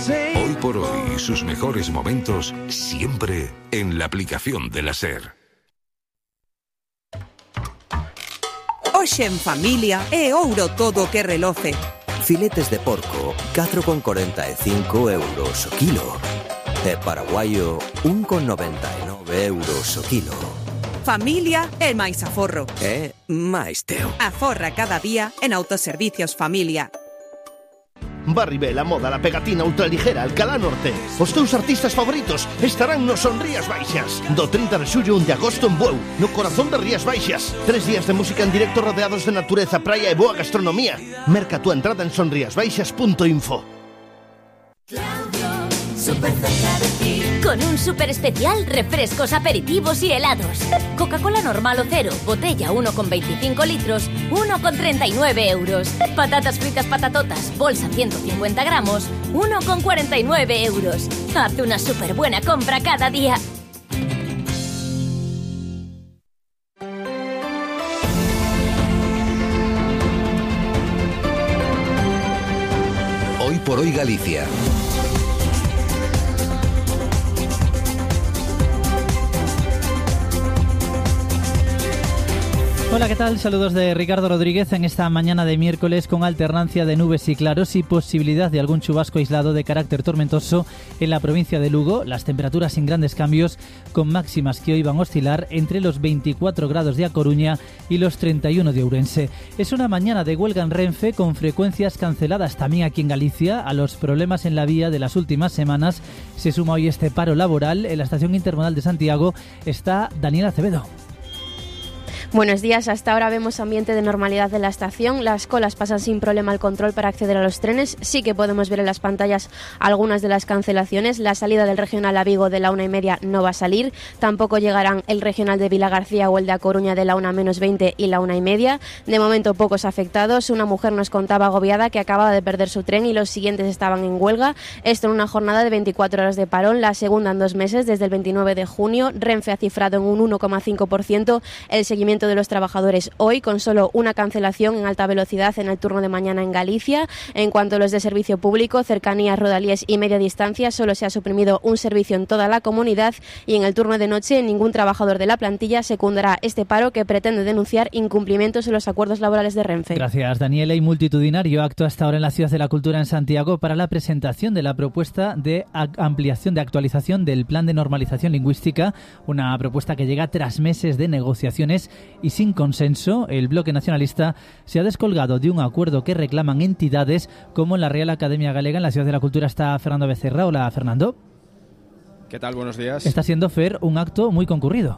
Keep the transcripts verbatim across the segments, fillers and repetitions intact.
Hoy por hoy, sus mejores momentos siempre en la aplicación de la SER. Hoxe en familia é ouro todo que reloce. Filetes de porco, catro con corenta e cinco euros o kilo. E paraguayo, un con noventa e nove euros o kilo. Familia é máis aforro. É máis teo. Aforra cada día en Autoservicios Familia. Barribel, a moda, la pegatina ultraligera, Alcalá Norte. Os teus artistas favoritos estarán no Son Rías Baixas. Do trinta de xullo a un de agosto en Bueu, no corazón das Rías Baixas. Tres días de música en directo rodeados de natureza, praia e boa gastronomía. Merca tu entrada en sonriasbaixas punto info. Súper cerca de ti. Con un súper especial, refrescos, aperitivos y helados. Coca-Cola normal o cero, botella uno con veinticinco litros, uno con treinta y nueve euros. Patatas fritas patatotas, bolsa ciento cincuenta gramos, uno con cuarenta y nueve euros. Haz una súper buena compra cada día. Hoy por hoy Galicia. Hola, ¿qué tal? Saludos de Ricardo Rodríguez en esta mañana de miércoles con alternancia de nubes y claros y posibilidad de algún chubasco aislado de carácter tormentoso en la provincia de Lugo. Las temperaturas sin grandes cambios, con máximas que hoy van a oscilar entre los veinticuatro grados de A Coruña y los treinta y uno de Ourense. Es una mañana de huelga en Renfe con frecuencias canceladas también aquí en Galicia. A los problemas en la vía de las últimas semanas se suma hoy este paro laboral. En la estación intermodal de Santiago está Daniela Acevedo. Buenos días, hasta ahora vemos ambiente de normalidad de la estación, las colas pasan sin problema el control para acceder a los trenes, sí que podemos ver en las pantallas algunas de las cancelaciones, la salida del regional a Vigo de la una y media no va a salir, tampoco llegarán el regional de Vilagarcía o el de A Coruña de la una menos veinte y la una y media, de momento pocos afectados, una mujer nos contaba agobiada que acababa de perder su tren y los siguientes estaban en huelga, esto en una jornada de veinticuatro horas de parón, la segunda en dos meses desde el veintinueve de junio, Renfe ha cifrado en un uno coma cinco por ciento el seguimiento de los trabajadores hoy, con solo una cancelación en alta velocidad en el turno de mañana en Galicia. En cuanto a los de servicio público, cercanías, rodalíes y media distancia, solo se ha suprimido un servicio en toda la comunidad y en el turno de noche ningún trabajador de la plantilla secundará este paro que pretende denunciar incumplimientos en los acuerdos laborales de Renfe. Gracias, Daniela. Y multitudinario acto hasta ahora en la Ciudad de la Cultura en Santiago para la presentación de la propuesta de ampliación, de actualización del Plan de Normalización Lingüística, una propuesta que llega tras meses de negociaciones y sin consenso. El bloque nacionalista se ha descolgado de un acuerdo que reclaman entidades como la Real Academia Galega. En la Ciudad de la Cultura está Fernando Becerra. Hola, Fernando. ¿Qué tal? Buenos días. Está siendo, Fer, un acto muy concurrido.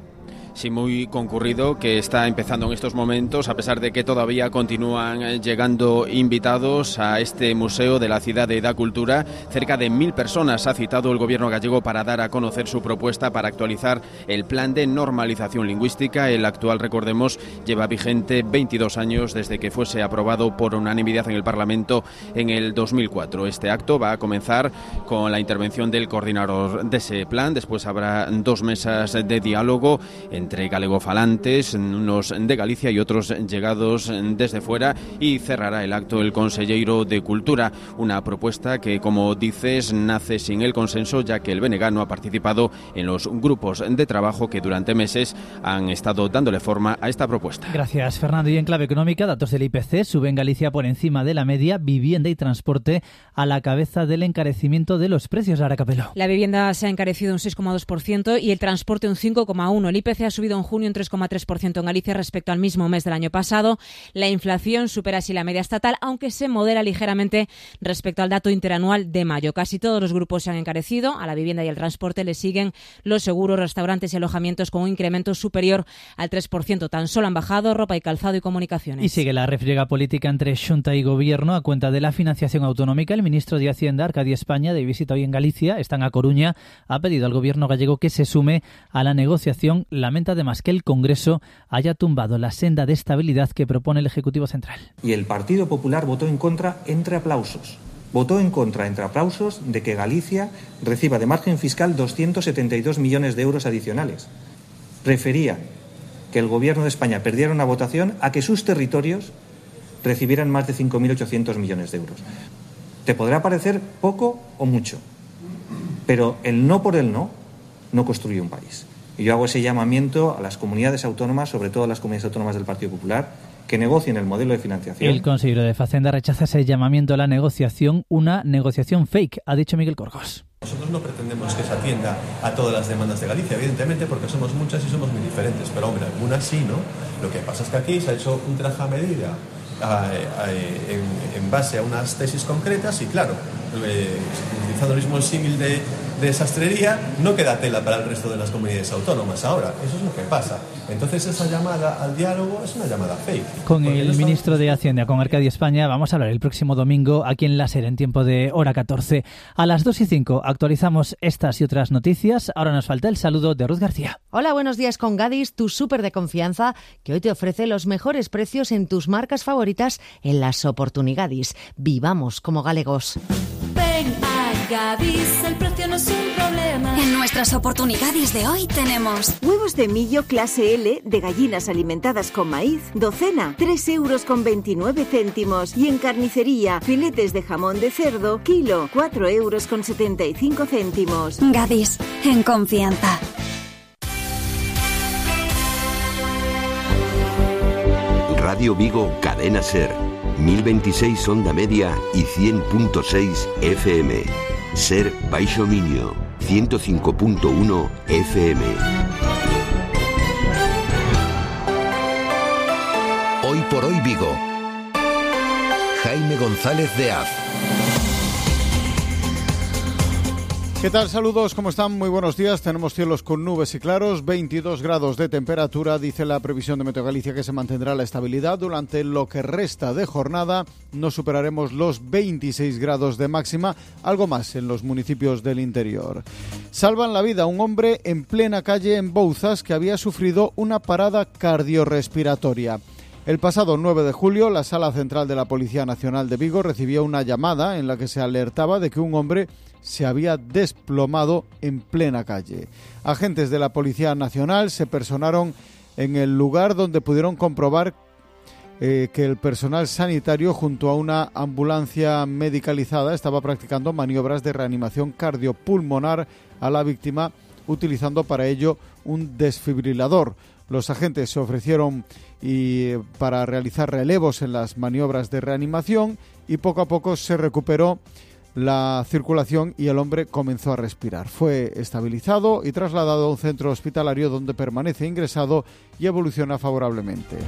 Sí, muy concurrido, que está empezando en estos momentos, a pesar de que todavía continúan llegando invitados a este museo de la ciudad de Da Cultura. Cerca de mil personas ha citado el gobierno gallego para dar a conocer su propuesta para actualizar el plan de normalización lingüística. El actual, recordemos, lleva vigente veintidós años desde que fuese aprobado por unanimidad en el Parlamento en el dos mil cuatro. Este acto va a comenzar con la intervención del coordinador de ese plan. Después habrá dos mesas de diálogo en entre galegofalantes, unos de Galicia y otros llegados desde fuera, y cerrará el acto el consellero de Cultura, una propuesta que, como dices, nace sin el consenso, ya que el B N G no ha participado en los grupos de trabajo que durante meses han estado dándole forma a esta propuesta. Gracias, Fernando. Y en clave económica, datos del I P C suben Galicia por encima de la media, vivienda y transporte a la cabeza del encarecimiento de los precios. Lara Capelo. La vivienda se ha encarecido un seis coma dos por ciento y el transporte un cinco coma uno por ciento. El I P C ha subido en junio un tres coma tres por ciento en Galicia respecto al mismo mes del año pasado. La inflación supera así la media estatal, aunque se modera ligeramente respecto al dato interanual de mayo. Casi todos los grupos se han encarecido. A la vivienda y el transporte le siguen los seguros, restaurantes y alojamientos con un incremento superior al tres por ciento. Tan solo han bajado ropa y calzado y comunicaciones. Y sigue la refriega política entre Xunta y Gobierno a cuenta de la financiación autonómica. El ministro de Hacienda, Arcadio España, de visita hoy en Galicia, está en A Coruña, ha pedido al Gobierno gallego que se sume a la negociación. Lamenta además que el Congreso haya tumbado la senda de estabilidad que propone el Ejecutivo Central. Y el Partido Popular votó en contra entre aplausos. Votó en contra entre aplausos de que Galicia reciba de margen fiscal doscientos setenta y dos millones de euros adicionales. Prefería que el Gobierno de España perdiera una votación a que sus territorios recibieran más de cinco mil ochocientos millones de euros. Te podrá parecer poco o mucho, pero el no por el no no construye un país. Y yo hago ese llamamiento a las comunidades autónomas, sobre todo a las comunidades autónomas del Partido Popular, que negocien el modelo de financiación. El consejero de Facenda rechaza ese llamamiento a la negociación, una negociación fake, ha dicho Miguel Corgos. Nosotros no pretendemos que se atienda a todas las demandas de Galicia, evidentemente, porque somos muchas y somos muy diferentes, pero hombre, algunas sí, ¿no? Lo que pasa es que aquí se ha hecho un traje a medida a, a, en, en base a unas tesis concretas y claro, eh, utilizando el mismo símil de, de sastrería, no queda tela para el resto de las comunidades autónomas ahora, eso es lo que pasa. Entonces esa llamada al diálogo es una llamada fake. Con el no ministro estamos... de Hacienda, con Arcadio España, vamos a hablar el próximo domingo aquí en La Ser, en tiempo de hora catorce. A las dos y cinco actualizamos estas y otras noticias. Ahora nos falta el saludo de Ruth García. Hola, buenos días con Gadis, tu súper de confianza, que hoy te ofrece los mejores precios en tus marcas favoritas en las oportunidades. Vivamos como galegos. Ven a Gadis, el precio no es un problema. En nuestras oportunidades de hoy tenemos huevos de millo clase L de gallinas alimentadas con maíz, docena, tres euros con veintinueve céntimos. Y en carnicería, filetes de jamón de cerdo, kilo, cuatro euros con setenta y cinco céntimos. Gadis, en confianza. Radio Vigo, Cadena Ser, mil veintiséis onda media y cien punto seis F M. Ser Baixo Miño, ciento cinco punto uno F M. Hoy por hoy Vigo. Jaime González de Az. ¿Qué tal? Saludos, ¿cómo están? Muy buenos días. Tenemos cielos con nubes y claros, veintidós grados de temperatura. Dice la previsión de Meteo Galicia que se mantendrá la estabilidad durante lo que resta de jornada. No superaremos los veintiséis grados de máxima, algo más en los municipios del interior. Salvan la vida a un hombre en plena calle en Bouzas que había sufrido una parada cardiorrespiratoria. El pasado nueve de julio, la Sala Central de la Policía Nacional de Vigo recibió una llamada en la que se alertaba de que un hombre se había desplomado en plena calle. Agentes de la Policía Nacional se personaron en el lugar donde pudieron comprobar eh, que el personal sanitario junto a una ambulancia medicalizada estaba practicando maniobras de reanimación cardiopulmonar a la víctima, utilizando para ello un desfibrilador. Los agentes se ofrecieron y, para realizar relevos en las maniobras de reanimación y poco a poco se recuperó la circulación y el hombre comenzó a respirar. Fue estabilizado y trasladado a un centro hospitalario donde permanece ingresado y evoluciona favorablemente.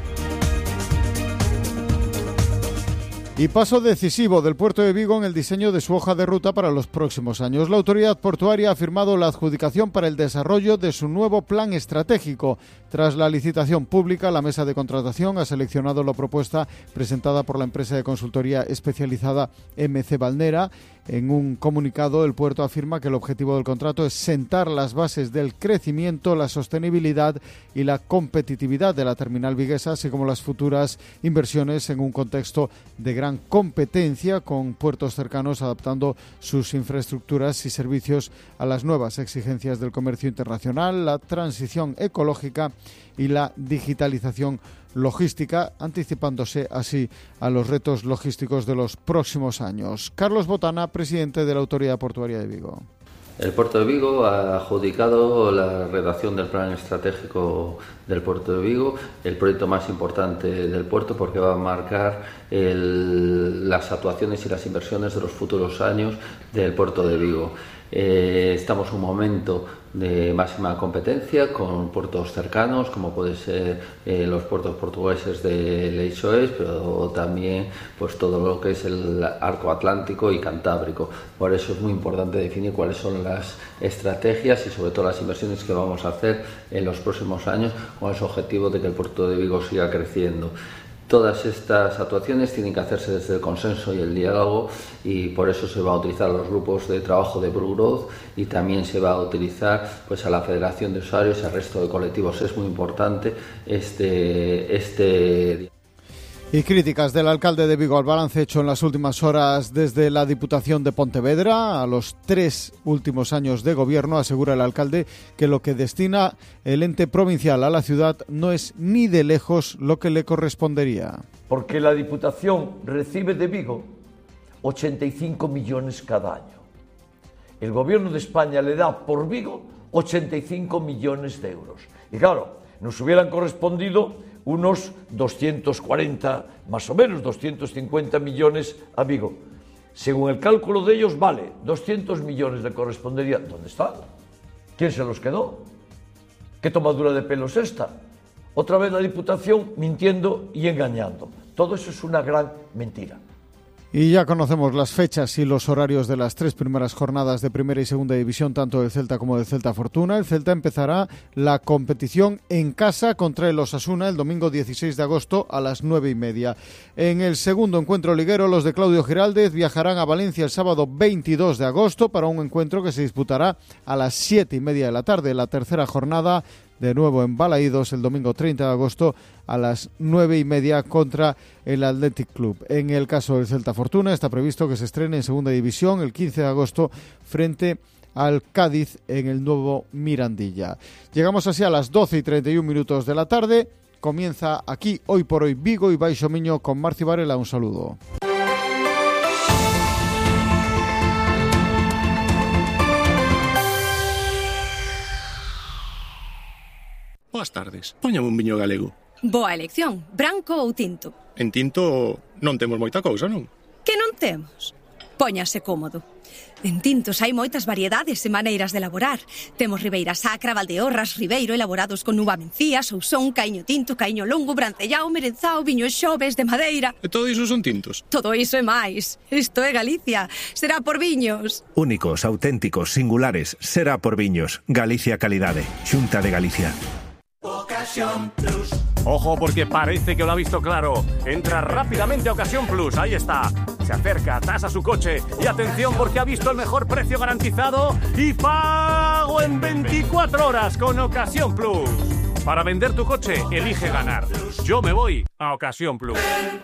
Y paso decisivo del puerto de Vigo en el diseño de su hoja de ruta para los próximos años. La autoridad portuaria ha firmado la adjudicación para el desarrollo de su nuevo plan estratégico. Tras la licitación pública, la mesa de contratación ha seleccionado la propuesta presentada por la empresa de consultoría especializada M C Valnera. En un comunicado, el puerto afirma que el objetivo del contrato es sentar las bases del crecimiento, la sostenibilidad y la competitividad de la terminal viguesa, así como las futuras inversiones en un contexto de gran competencia con puertos cercanos, adaptando sus infraestructuras y servicios a las nuevas exigencias del comercio internacional, la transición ecológica y la digitalización logística, anticipándose así a los retos logísticos de los próximos años. Carlos Botana, presidente de la Autoridad Portuaria de Vigo. El Puerto de Vigo ha adjudicado la redacción del plan estratégico del Puerto de Vigo, el proyecto más importante del puerto porque va a marcar el, las actuaciones y las inversiones de los futuros años del Puerto de Vigo. Eh, estamos en un momento de máxima competencia con puertos cercanos como puede ser eh, los puertos portugueses de Leixões, pero también pues todo lo que es el arco atlántico y cantábrico. Por eso es muy importante definir cuáles son las estrategias y sobre todo las inversiones que vamos a hacer en los próximos años con ese objetivo de que el puerto de Vigo siga creciendo. Todas estas actuaciones tienen que hacerse desde el consenso y el diálogo y por eso se va a utilizar los grupos de trabajo de Blue Growth y también se va a utilizar pues a la Federación de Usuarios y al resto de colectivos. Es muy importante este este Y críticas del alcalde de Vigo al balance hecho en las últimas horas desde la Diputación de Pontevedra. A los tres últimos años de gobierno asegura el alcalde que lo que destina el ente provincial a la ciudad no es ni de lejos lo que le correspondería. Porque la Diputación recibe de Vigo ochenta y cinco millones cada año. El gobierno de España le da por Vigo ochenta y cinco millones de euros. Y claro, nos hubieran correspondido unos doscientos cuarenta, más o menos, doscientos cincuenta millones a Vigo. Según el cálculo de ellos, vale, doscientos millones le correspondería. ¿Dónde están? ¿Quién se los quedó? ¿Qué tomadura de pelo es esta? Otra vez la Diputación mintiendo y engañando. Todo eso es una gran mentira. Y ya conocemos las fechas y los horarios de las tres primeras jornadas de Primera y Segunda División, tanto del Celta como del Celta Fortuna. El Celta empezará la competición en casa contra el Osasuna el domingo dieciséis de agosto a las nueve y media. En el segundo encuentro liguero, los de Claudio Giraldez viajarán a Valencia el sábado veintidós de agosto para un encuentro que se disputará a las siete y media de la tarde. La tercera jornada, de nuevo en Balaídos, el domingo treinta de agosto a las nueve y media contra el Athletic Club. En el caso del Celta Fortuna está previsto que se estrene en Segunda División el quince de agosto frente al Cádiz en el nuevo Mirandilla. Llegamos así a las doce y treinta y un minutos de la tarde. Comienza aquí Hoy por Hoy Vigo y Baixo Miño con Marci Varela. Un saludo. Boas tardes. Póñame un viño galego. Boa elección. Branco ou tinto? En tinto non temos moita cousa, non? Que non temos? Póñase cómodo. En tintos hai moitas variedades e maneiras de elaborar. Temos Ribeira Sacra, Valdeorras, Ribeiro, elaborados con uva mencía, sousón, caíño tinto, caíño longo, brancellao, merenzao, viño xoves, de madeira. E todo iso son tintos? Todo iso e máis. Isto é Galicia. Será por viños. Únicos, auténticos, singulares. Será por viños. Galicia Calidade. Xunta de Galicia. Ocasión Plus. Ojo, porque parece que lo ha visto claro. Entra rápidamente a Ocasión Plus, ahí está. Se acerca, tasa su coche y atención porque ha visto el mejor precio garantizado y pago en veinticuatro horas con Ocasión Plus. Para vender tu coche, elige ganar. Yo me voy a Ocasión Plus.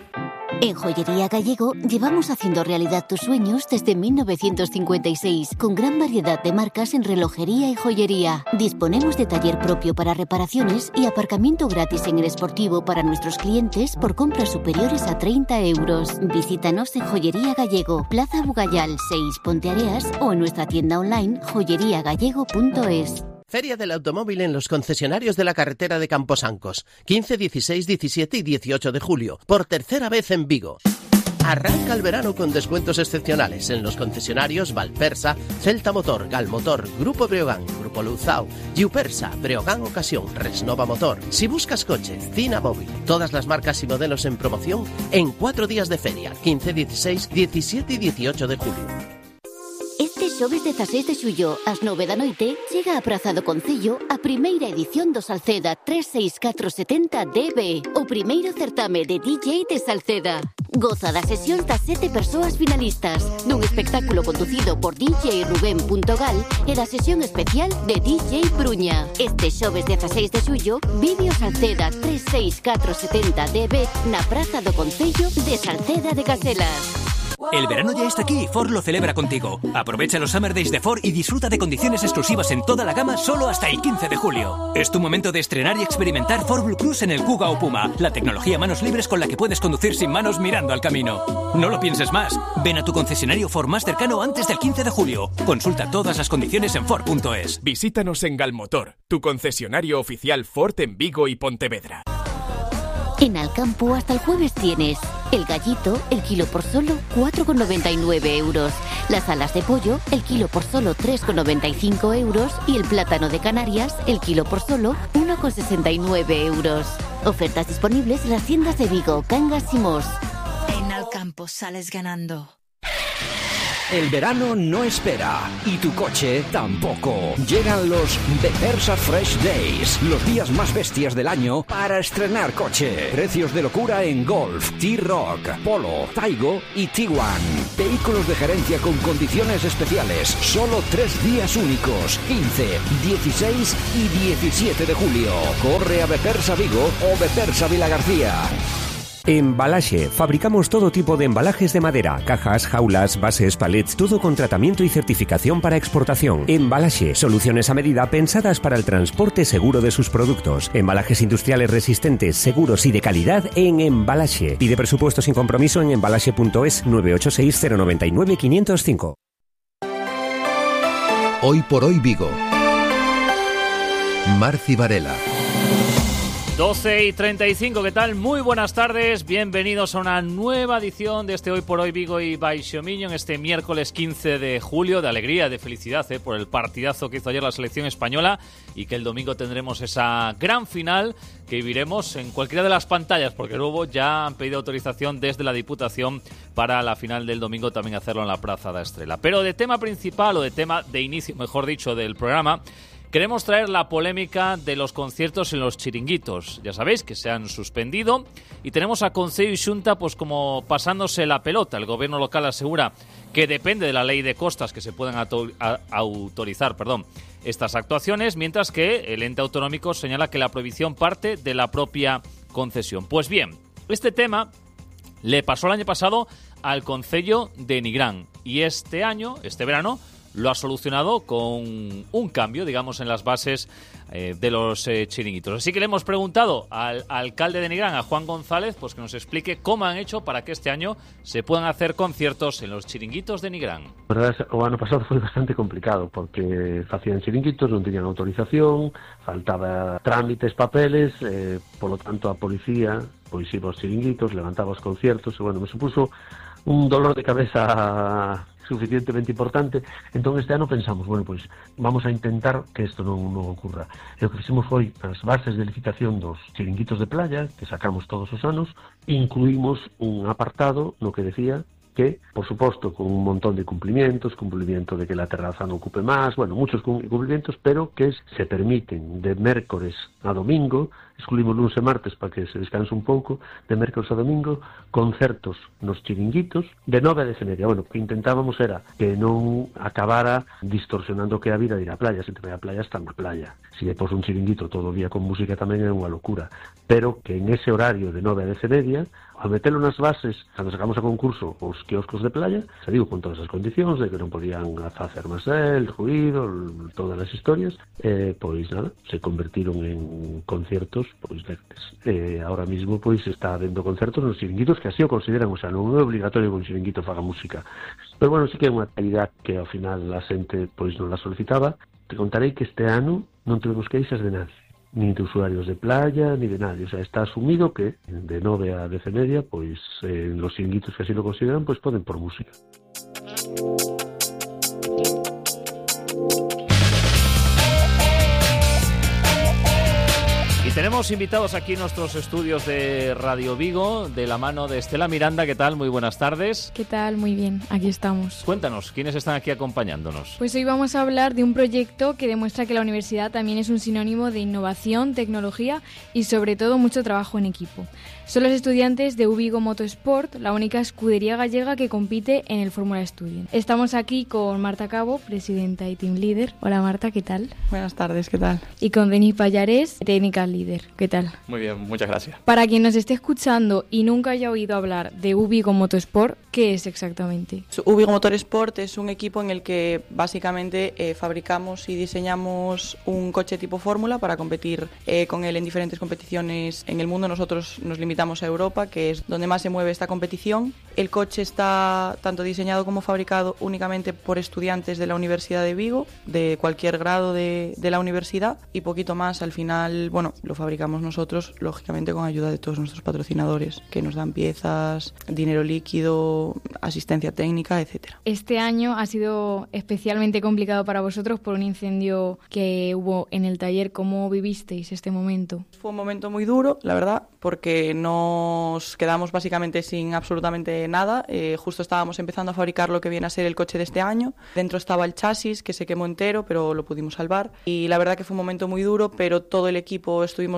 En Joyería Gallego llevamos haciendo realidad tus sueños desde mil novecientos cincuenta y seis, con gran variedad de marcas en relojería y joyería. Disponemos de taller propio para reparaciones y aparcamiento gratis en el Esportivo para nuestros clientes por compras superiores a treinta euros. Visítanos en Joyería Gallego, Plaza Bugallal seis, Ponteareas, o en nuestra tienda online joyería gallego punto es. Feria del Automóvil en los concesionarios de la carretera de Camposancos, quince, dieciséis, diecisiete y dieciocho de julio, por tercera vez en Vigo. Arranca el verano con descuentos excepcionales en los concesionarios Valpersa, Celta Motor, Galmotor, Grupo Breogán, Grupo Luzao, Giupersa, Breogán Ocasión, Resnova Motor. Si buscas coche, Cina Móvil, todas las marcas y modelos en promoción en cuatro días de feria, quince, dieciséis, diecisiete y dieciocho de julio. Este xoves dezaseis de xullo, ás nove da noite, chega a Praza do Concello a primeira edición do Salceda tres seis catro setenta D B, o primeiro certame de D J de Salceda. Goza das sesións das sete persoas finalistas, dun espectáculo conducido por D J Rubén Puntogal e da sesión especial de D J Bruña. Este xoves dezaseis de xullo, vive o Salceda tres seis catro setenta D B na Praza do Concello de Salceda de Caselas. El verano ya está aquí y Ford lo celebra contigo. Aprovecha los Summer Days de Ford y disfruta de condiciones exclusivas en toda la gama solo hasta el quince de julio. Es tu momento de estrenar y experimentar Ford Blue Cruise en el Kuga o Puma, la tecnología manos libres con la que puedes conducir sin manos mirando al camino. No lo pienses más. Ven a tu concesionario Ford más cercano antes del quince de julio. Consulta todas las condiciones en Ford punto es. Visítanos en Galmotor, tu concesionario oficial Ford en Vigo y Pontevedra. En Alcampo hasta el jueves tienes el gallito, el kilo por solo cuatro con noventa y nueve euros, las alas de pollo, el kilo por solo tres con noventa y cinco euros y el plátano de Canarias, el kilo por solo uno con sesenta y nueve euros. Ofertas disponibles en las tiendas de Vigo, Cangas y Mos. En Alcampo sales ganando. El verano no espera y tu coche tampoco. Llegan los Bepersa Fresh Days, los días más bestias del año para estrenar coche. Precios de locura en Golf, T-Roc, Polo, Taigo y Tiguan. Vehículos de gerencia con condiciones especiales. Solo tres días únicos, quince, dieciséis y diecisiete de julio. Corre a Bepersa Vigo o Bepersa Vilagarcía. Embalaxe. Fabricamos todo tipo de embalajes de madera, cajas, jaulas, bases, palets, todo con tratamiento y certificación para exportación. Embalaxe. Soluciones a medida pensadas para el transporte seguro de sus productos. Embalajes industriales resistentes, seguros y de calidad en Embalaxe. Pide presupuesto sin compromiso en embalaxe punto es nueve ocho seis cero nueve nueve cinco cero cinco. Hoy por hoy Vigo. Marci Varela. doce y treinta y cinco, ¿qué tal? Muy buenas tardes, bienvenidos a una nueva edición de este Hoy por Hoy Vigo y Baixo Miño en este miércoles quince de julio, de alegría, de felicidad ¿eh? por el partidazo que hizo ayer la selección española y que el domingo tendremos esa gran final que viviremos en cualquiera de las pantallas, porque luego ya han pedido autorización desde la Diputación para la final del domingo también hacerlo en la Praza da Estrela. Pero de tema principal, o de tema de inicio, mejor dicho, del programa, queremos traer la polémica de los conciertos en los chiringuitos. Ya sabéis que se han suspendido y tenemos a Concello y Xunta pues como pasándose la pelota. El gobierno local asegura que depende de la ley de costas que se puedan auto- a- autorizar perdón, estas actuaciones, mientras que el ente autonómico señala que la prohibición parte de la propia concesión. Pues bien, este tema le pasó el año pasado al Concello de Nigrán y este año, este verano, lo ha solucionado con un cambio, digamos, en las bases eh, de los eh, chiringuitos. Así que le hemos preguntado al, al alcalde de Nigrán, a Juan González, pues que nos explique cómo han hecho para que este año se puedan hacer conciertos en los chiringuitos de Nigrán. A verdade, o ano pasado foi bastante complicado porque facían chiringuitos, non tenían autorización, faltaba trámites, papeles, eh, polo tanto a policía pois iba aos chiringuitos, levantaba os conciertos, e bueno, me supuso un dolor de cabeza suficientemente importante. Entón este ano pensamos, bueno, pois vamos a intentar que isto non, non ocurra. E o que fixemos foi as bases de licitación dos chiringuitos de playa, que sacamos todos os anos, incluímos un apartado no que decía que, por suposto, con un montón de cumplimientos, cumplimiento de que la terraza non ocupe máis, bueno, muchos cumplimientos, pero que se permiten de mércores a domingo, excluímos lunes e martes para que se descanse un pouco, de mércores a domingo, concertos nos chiringuitos de nove a dez e media. Bueno, o que intentábamos era que non acabara distorsionando que a vida de ir á playa. Se te vai á playa, está na playa. Se lle pos un chiringuito todo o día con música tamén é unha locura. Pero que en ese horario de nove a dez e media, ao metelo nas bases, cando sacamos a concurso os quioscos de playa, se digo con todas as condicións de que non podían facer máis el, ruido, todas as historias, eh, pois nada, se convertiron en conciertos pois lectes. Eh, ahora mismo pois está habendo concertos nos chiringuitos que así o consideran, o sea, non é obligatorio que un chiringuito faga música. Pero bueno, sí que é unha actividade que ao final a xente pois non la solicitaba. Te contarei que este ano non tivemos queixas de nadie, ni de usuarios de playa, ni de nadie. O sea, está asumido que de nove a dez e media, pois eh, los chiringuitos que así lo consideran, pois poden por música. Tenemos invitados aquí en nuestros estudios de Radio Vigo, de la mano de Estela Miranda. ¿Qué tal? Muy buenas tardes. ¿Qué tal? Muy bien, aquí estamos. Cuéntanos, ¿quiénes están aquí acompañándonos? Pues hoy vamos a hablar de un proyecto que demuestra que la universidad también es un sinónimo de innovación, tecnología y sobre todo mucho trabajo en equipo. Son los estudiantes de Ubigo Motorsport, la única escudería gallega que compite en el Fórmula Student. Estamos aquí con Marta Cabo, presidenta y team leader. Hola Marta, ¿qué tal? Buenas tardes, ¿qué tal? Y con Denis Pallares, technical leader. ¿Qué tal? Muy bien, muchas gracias. Para quien nos esté escuchando y nunca haya oído hablar de Ubigo Motorsport, ¿qué es exactamente? Ubigo Motorsport es un equipo en el que básicamente eh, fabricamos y diseñamos un coche tipo fórmula para competir eh, con él en diferentes competiciones en el mundo. Nosotros nos limitamos a Europa, que es donde más se mueve esta competición. El coche está tanto diseñado como fabricado únicamente por estudiantes de la Universidad de Vigo, de cualquier grado de, de la universidad, y poquito más. Al final, bueno, lo fabricamos nosotros, lógicamente con ayuda de todos nuestros patrocinadores, que nos dan piezas, dinero líquido, asistencia técnica, etcétera. Este año ha sido especialmente complicado para vosotros por un incendio que hubo en el taller. ¿Cómo vivisteis este momento? Fue un momento muy duro, la verdad, porque nos quedamos básicamente sin absolutamente nada. Eh, justo estábamos empezando a fabricar lo que viene a ser el coche de este año. Dentro estaba el chasis, que se quemó entero, pero lo pudimos salvar. Y la verdad que fue un momento muy duro, pero todo el equipo estuvimos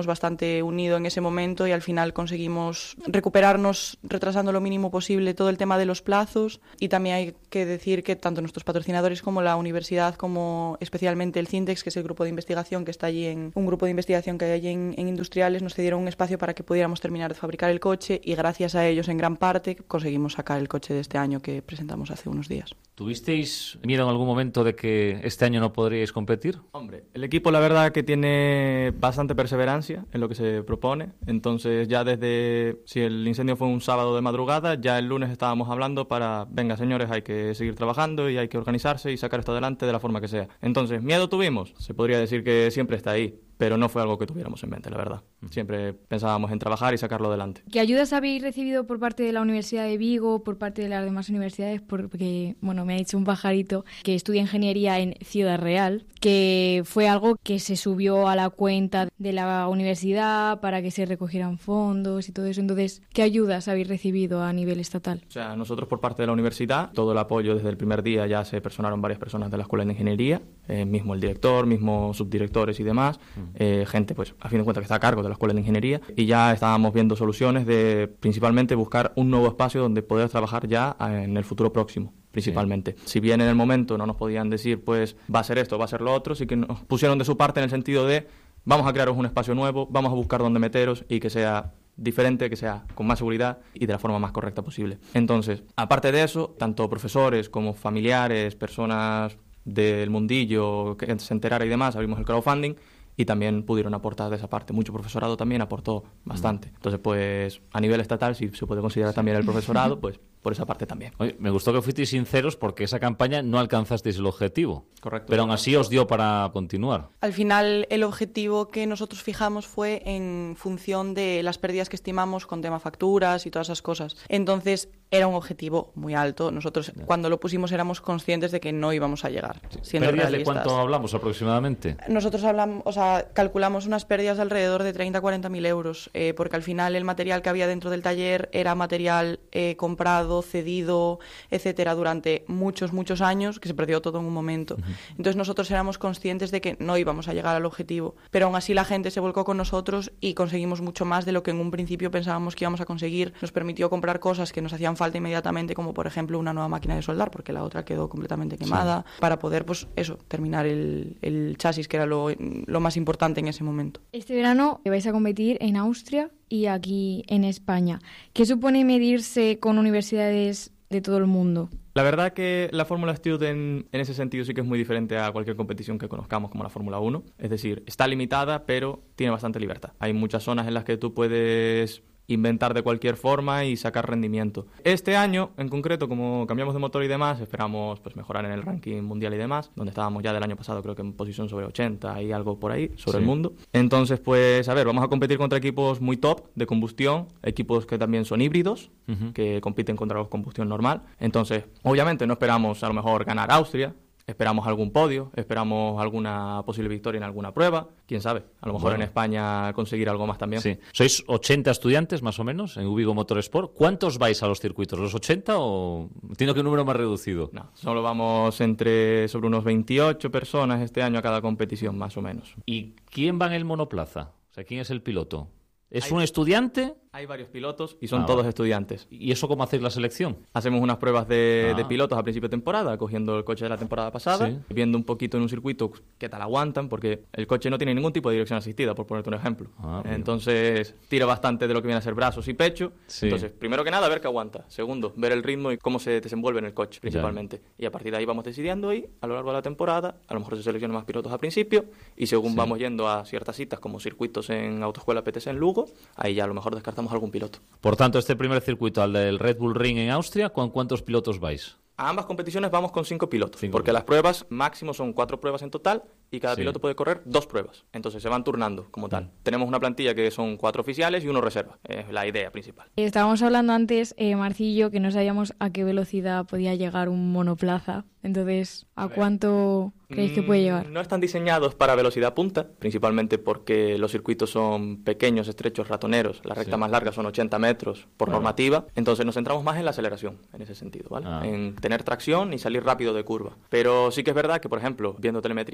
bastante unido en ese momento y al final conseguimos recuperarnos retrasando lo mínimo posible todo el tema de los plazos. Y también hay que decir que tanto nuestros patrocinadores como la universidad, como especialmente el CINTEX, que es el grupo de investigación que está allí, en un grupo de investigación que hay allí en, en Industriales, nos cedieron un espacio para que pudiéramos terminar de fabricar el coche y gracias a ellos en gran parte conseguimos sacar el coche de este año que presentamos hace unos días. ¿Tuvisteis miedo en algún momento de que este año no podríais competir? Hombre, el equipo la verdad que tiene bastante perseverancia en lo que se propone, entonces ya desde, si el incendio fue un sábado de madrugada, ya el lunes estábamos hablando para, venga señores, hay que seguir trabajando y hay que organizarse y sacar esto adelante de la forma que sea. Entonces, ¿miedo tuvimos? Se podría decir que siempre está ahí, pero no fue algo que tuviéramos en mente, la verdad. Siempre pensábamos en trabajar y sacarlo adelante. ¿Qué ayudas habéis recibido por parte de la Universidad de Vigo, por parte de las demás universidades? Porque, bueno, me ha dicho un pajarito que estudia ingeniería en Ciudad Real, que fue algo que se subió a la cuenta de la universidad para que se recogieran fondos y todo eso. Entonces, ¿qué ayudas habéis recibido a nivel estatal? O sea, nosotros por parte de la universidad, todo el apoyo desde el primer día, ya se personaron varias personas de la Escuela de Ingeniería, eh, mismo el director, mismo subdirectores y demás. Eh, gente, pues, a fin de cuentas que está a cargo de la Escuela de Ingeniería, y ya estábamos viendo soluciones de, principalmente, buscar un nuevo espacio donde poder trabajar ya en el futuro próximo, principalmente. Sí. Si bien en el momento no nos podían decir, pues, va a ser esto, va a ser lo otro, sí que nos pusieron de su parte en el sentido de, vamos a crearos un espacio nuevo, vamos a buscar dónde meteros y que sea diferente, que sea con más seguridad y de la forma más correcta posible. Entonces, aparte de eso, tanto profesores como familiares, personas del mundillo que se enterara y demás, abrimos el crowdfunding y también pudieron aportar de esa parte. Mucho profesorado también aportó bastante. Entonces, pues, a nivel estatal, si se puede considerar también el profesorado, pues, por esa parte también. Oye, me gustó que fuisteis sinceros porque esa campaña no alcanzasteis el objetivo. Correcto. Pero aún así os dio para continuar. Al final, el objetivo que nosotros fijamos fue en función de las pérdidas que estimamos con tema facturas y todas esas cosas. Entonces, era un objetivo muy alto. Nosotros, yeah. cuando lo pusimos, éramos conscientes de que no íbamos a llegar, sí. siendo ¿Pérdidas realistas. de cuánto hablamos aproximadamente? Nosotros hablamos, o sea, calculamos unas pérdidas de alrededor de treinta a cuarenta mil euros, eh, porque al final el material que había dentro del taller era material eh, comprado, cedido, etcétera, durante muchos, muchos años, que se perdió todo en un momento. Uh-huh. Entonces nosotros éramos conscientes de que no íbamos a llegar al objetivo, pero aún así la gente se volcó con nosotros y conseguimos mucho más de lo que en un principio pensábamos que íbamos a conseguir. Nos permitió comprar cosas que nos hacían falta inmediatamente, como por ejemplo una nueva máquina de soldar, porque la otra quedó completamente quemada, sí. para poder, pues eso, terminar el, el chasis, que era lo, lo más importante en ese momento. Este verano vais a competir en Austria y aquí en España. ¿Qué supone medirse con universidades de todo el mundo? La verdad que la Fórmula Student en ese sentido sí que es muy diferente a cualquier competición que conozcamos como la Fórmula uno. Es decir, está limitada, pero tiene bastante libertad. Hay muchas zonas en las que tú puedes inventar de cualquier forma y sacar rendimiento. Este año, en concreto, como cambiamos de motor y demás, esperamos pues mejorar en el ranking mundial y demás, donde estábamos ya del año pasado, creo que en posición sobre ochenta y algo por ahí, sobre sí. el mundo. Entonces, pues, a ver, vamos a competir contra equipos muy top de combustión, equipos que también son híbridos, uh-huh. que compiten contra la combustión normal. Entonces, obviamente no esperamos a lo mejor ganar Austria, esperamos algún podio, esperamos alguna posible victoria en alguna prueba, quién sabe, a lo mejor bueno. en España conseguir algo más también. Sí. Sois ochenta estudiantes más o menos en Ubigo Motorsport. ¿Cuántos vais a los circuitos? ¿Los ochenta o entiendo que un número más reducido? No, solo vamos entre sobre unos veintiocho personas este año a cada competición más o menos. ¿Y quién va en el monoplaza? O sea, ¿quién es el piloto? ¿Es hay, un estudiante? Hay varios pilotos y son ah, todos vale. estudiantes. ¿Y eso cómo hacéis la selección? Hacemos unas pruebas de, ah. de pilotos a principio de temporada, cogiendo el coche de la temporada pasada, sí. viendo un poquito en un circuito qué tal aguantan, porque el coche no tiene ningún tipo de dirección asistida, por ponerte un ejemplo. Ah, entonces, tira bastante de lo que viene a ser brazos y pecho. Sí. Entonces, primero que nada, ver qué aguanta. Segundo, ver el ritmo y cómo se desenvuelve en el coche, principalmente. Ya. Y a partir de ahí vamos decidiendo y, a lo largo de la temporada, a lo mejor se seleccionan más pilotos al principio, y según sí. vamos yendo a ciertas citas, como circuitos en Autoescuela P T C en Lugo, ahí ya a lo mejor descartamos algún piloto. Por tanto, este primer circuito, al del Red Bull Ring en Austria, ¿con cuántos pilotos vais? A ambas competiciones vamos con cinco pilotos, cinco porque pilotos. Las pruebas máximo son cuatro pruebas en total y cada sí. piloto puede correr dos pruebas. Entonces se van turnando como tal. Mm. Tenemos una plantilla que son cuatro oficiales y uno reserva. Es la idea principal. Estábamos hablando antes, eh, Marcillo, que no sabíamos a qué velocidad podía llegar un monoplaza. Entonces, ¿a cuánto creéis que puede llegar? No están diseñados para velocidad punta, principalmente porque los circuitos son pequeños, estrechos, ratoneros. La recta sí. más larga son ochenta metros por bueno. normativa. Entonces nos centramos más en la aceleración, en ese sentido, ¿vale? Ah. En tener tracción y salir rápido de curva. Pero sí que es verdad que, por ejemplo, viendo telemetrías y demás,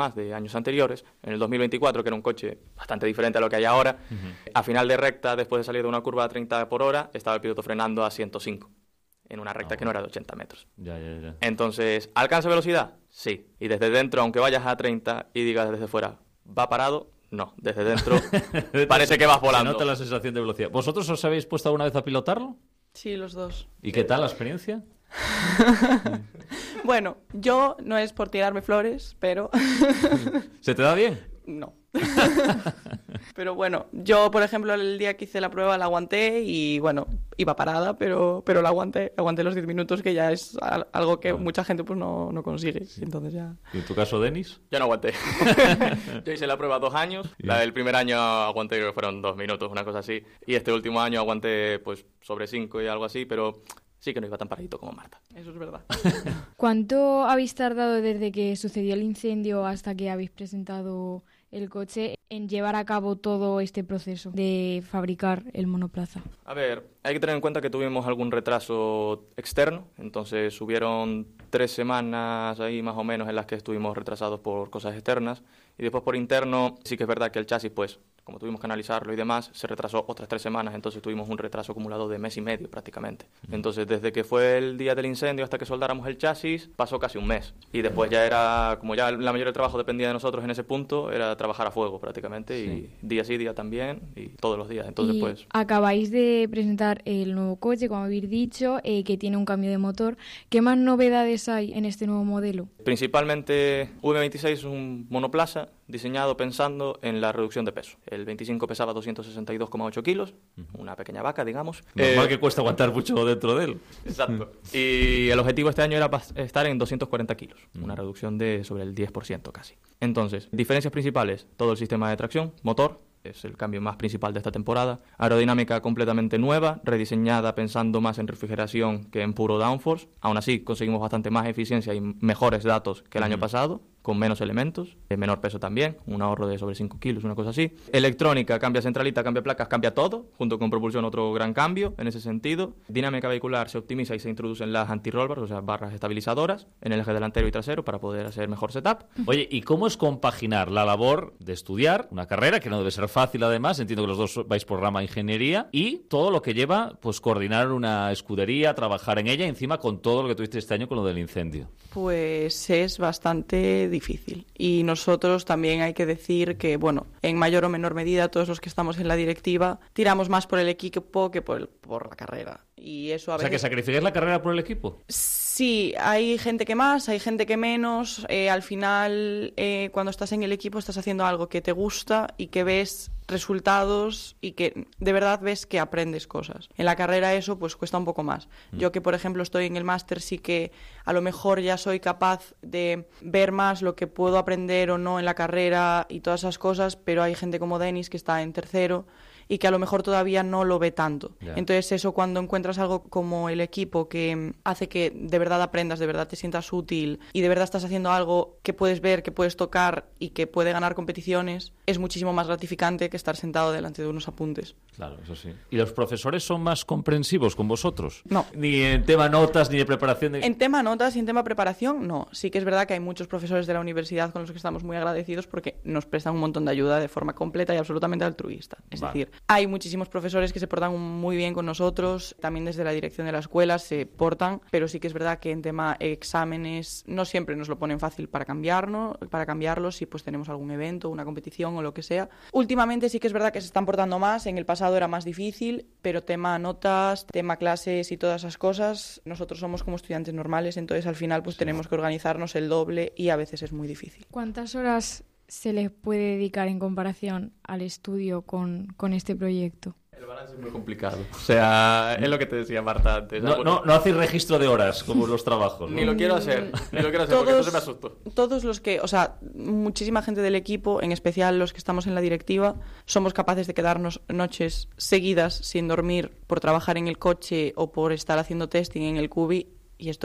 demás de años anteriores. En el dos mil veinticuatro, que era un coche bastante diferente a lo que hay ahora, uh-huh. a final de recta, después de salir de una curva a treinta por hora, estaba el piloto frenando a ciento cinco. En una recta oh. que no era de ochenta metros. Ya, ya, ya. Entonces, ¿alcanza velocidad? Sí. Y desde dentro, aunque vayas a treinta y digas desde fuera, ¿va parado? No. Desde dentro parece que vas volando. Se nota la sensación de velocidad. ¿Vosotros os habéis puesto alguna vez a pilotarlo? Sí, los dos. ¿Y qué tal la experiencia? Bueno, yo no es por tirarme flores, pero... ¿Se te da bien? No. Pero bueno, yo por ejemplo el día que hice la prueba la aguanté y bueno, iba parada, pero pero la aguanté, aguanté los diez minutos, que ya es algo que mucha gente pues no, no consigue. Sí. Entonces ya. ¿Y en tu caso, Denis? Yo no aguanté. Yo hice la prueba dos años, yeah. la del primer año aguanté, creo que fueron dos minutos, una cosa así, y este último año aguanté pues sobre cinco y algo así, pero sí que no iba tan paradito como Marta. Eso es verdad. ¿Cuánto habéis tardado desde que sucedió el incendio hasta que habéis presentado el coche en llevar a cabo todo este proceso de fabricar el monoplaza? A ver, hay que tener en cuenta que tuvimos algún retraso externo, entonces hubieron tres semanas ahí más o menos en las que estuvimos retrasados por cosas externas, y después por interno sí que es verdad que el chasis, pues, como tuvimos que analizarlo y demás, se retrasó otras tres semanas, entonces tuvimos un retraso acumulado de mes y medio prácticamente. Entonces, desde que fue el día del incendio hasta que soldáramos el chasis, pasó casi un mes. Y después ya era, como ya la mayoría del trabajo dependía de nosotros en ese punto, era trabajar a fuego prácticamente, sí. y día sí, día también, y todos los días. Entonces, y pues... acabáis de presentar el nuevo coche, como habéis dicho, eh, que tiene un cambio de motor. ¿Qué más novedades hay en este nuevo modelo? Principalmente, U M veintiséis es un monoplaza diseñado pensando en la reducción de peso. El veinticinco pesaba doscientos sesenta y dos coma ocho kilos, uh-huh. una pequeña vaca, digamos. Normal eh, que cuesta aguantar mucho dentro de él. Exacto. Y el objetivo este año era estar en doscientos cuarenta kilos, uh-huh. una reducción de sobre el diez por ciento casi. Entonces, diferencias principales, todo el sistema de tracción, motor, es el cambio más principal de esta temporada. Aerodinámica completamente nueva, rediseñada pensando más en refrigeración que en puro downforce. Aún así, conseguimos bastante más eficiencia y mejores datos que el uh-huh. año pasado, con menos elementos, de menor peso también, un ahorro de sobre cinco kilos, una cosa así. Electrónica, cambia centralita, cambia placas, cambia todo, junto con propulsión otro gran cambio en ese sentido. Dinámica vehicular, se optimiza y se introducen las anti-roll bars, o sea, barras estabilizadoras, en el eje delantero y trasero para poder hacer mejor setup. Oye, ¿y cómo es compaginar la labor de estudiar una carrera, que no debe ser fácil además, entiendo que los dos vais por rama de ingeniería, y todo lo que lleva, pues, coordinar una escudería, trabajar en ella, encima con todo lo que tuviste este año con lo del incendio? Pues es bastante difícil. Y nosotros también hay que decir que, bueno, en mayor o menor medida todos los que estamos en la directiva tiramos más por el equipo que por, el, por la carrera. Y eso a o sea, veces... ¿que sacrificáis la carrera por el equipo? Sí, hay gente que más, hay gente que menos. Eh, al final, eh, cuando estás en el equipo estás haciendo algo que te gusta y que ves resultados y que de verdad ves que aprendes cosas. En la carrera eso pues cuesta un poco más. Mm. Yo que por ejemplo estoy en el máster, sí que a lo mejor ya soy capaz de ver más lo que puedo aprender o no en la carrera y todas esas cosas, pero hay gente como Denis que está en tercero y que a lo mejor todavía no lo ve tanto. Yeah. Entonces eso, cuando encuentras algo como el equipo que hace que de verdad aprendas, de verdad te sientas útil y de verdad estás haciendo algo que puedes ver, que puedes tocar y que puede ganar competiciones, es muchísimo más gratificante que estar sentado delante de unos apuntes. Claro, eso sí. ¿Y los profesores son más comprensivos con vosotros? No. Ni en tema notas, ni de preparación de... En tema notas y en tema preparación, no. Sí que es verdad que hay muchos profesores de la universidad con los que estamos muy agradecidos porque nos prestan un montón de ayuda de forma completa y absolutamente altruista. Es vale. decir, hay muchísimos profesores que se portan muy bien con nosotros, también desde la dirección de la escuela se portan, pero sí que es verdad que en tema exámenes no siempre nos lo ponen fácil para cambiarnos, para cambiarlos si pues tenemos algún evento, una competición o lo que sea. Últimamente sí que es verdad que se están portando más, en el pasado era más difícil, pero tema notas, tema clases y todas esas cosas, nosotros somos como estudiantes normales, entonces al final pues sí. tenemos que organizarnos el doble y a veces es muy difícil. ¿Cuántas horas se les puede dedicar en comparación al estudio con, con este proyecto? El balance es muy complicado. O sea, es lo que te decía Marta antes. No, no, no hacéis registro de horas como los trabajos, ¿no? Ni lo quiero hacer, ni lo quiero hacer todos, porque entonces me asusto. Todos los que, o sea, muchísima gente del equipo, en especial los que estamos en la directiva, somos capaces de quedarnos noches seguidas sin dormir por trabajar en el coche o por estar haciendo testing en el Cubi y estoy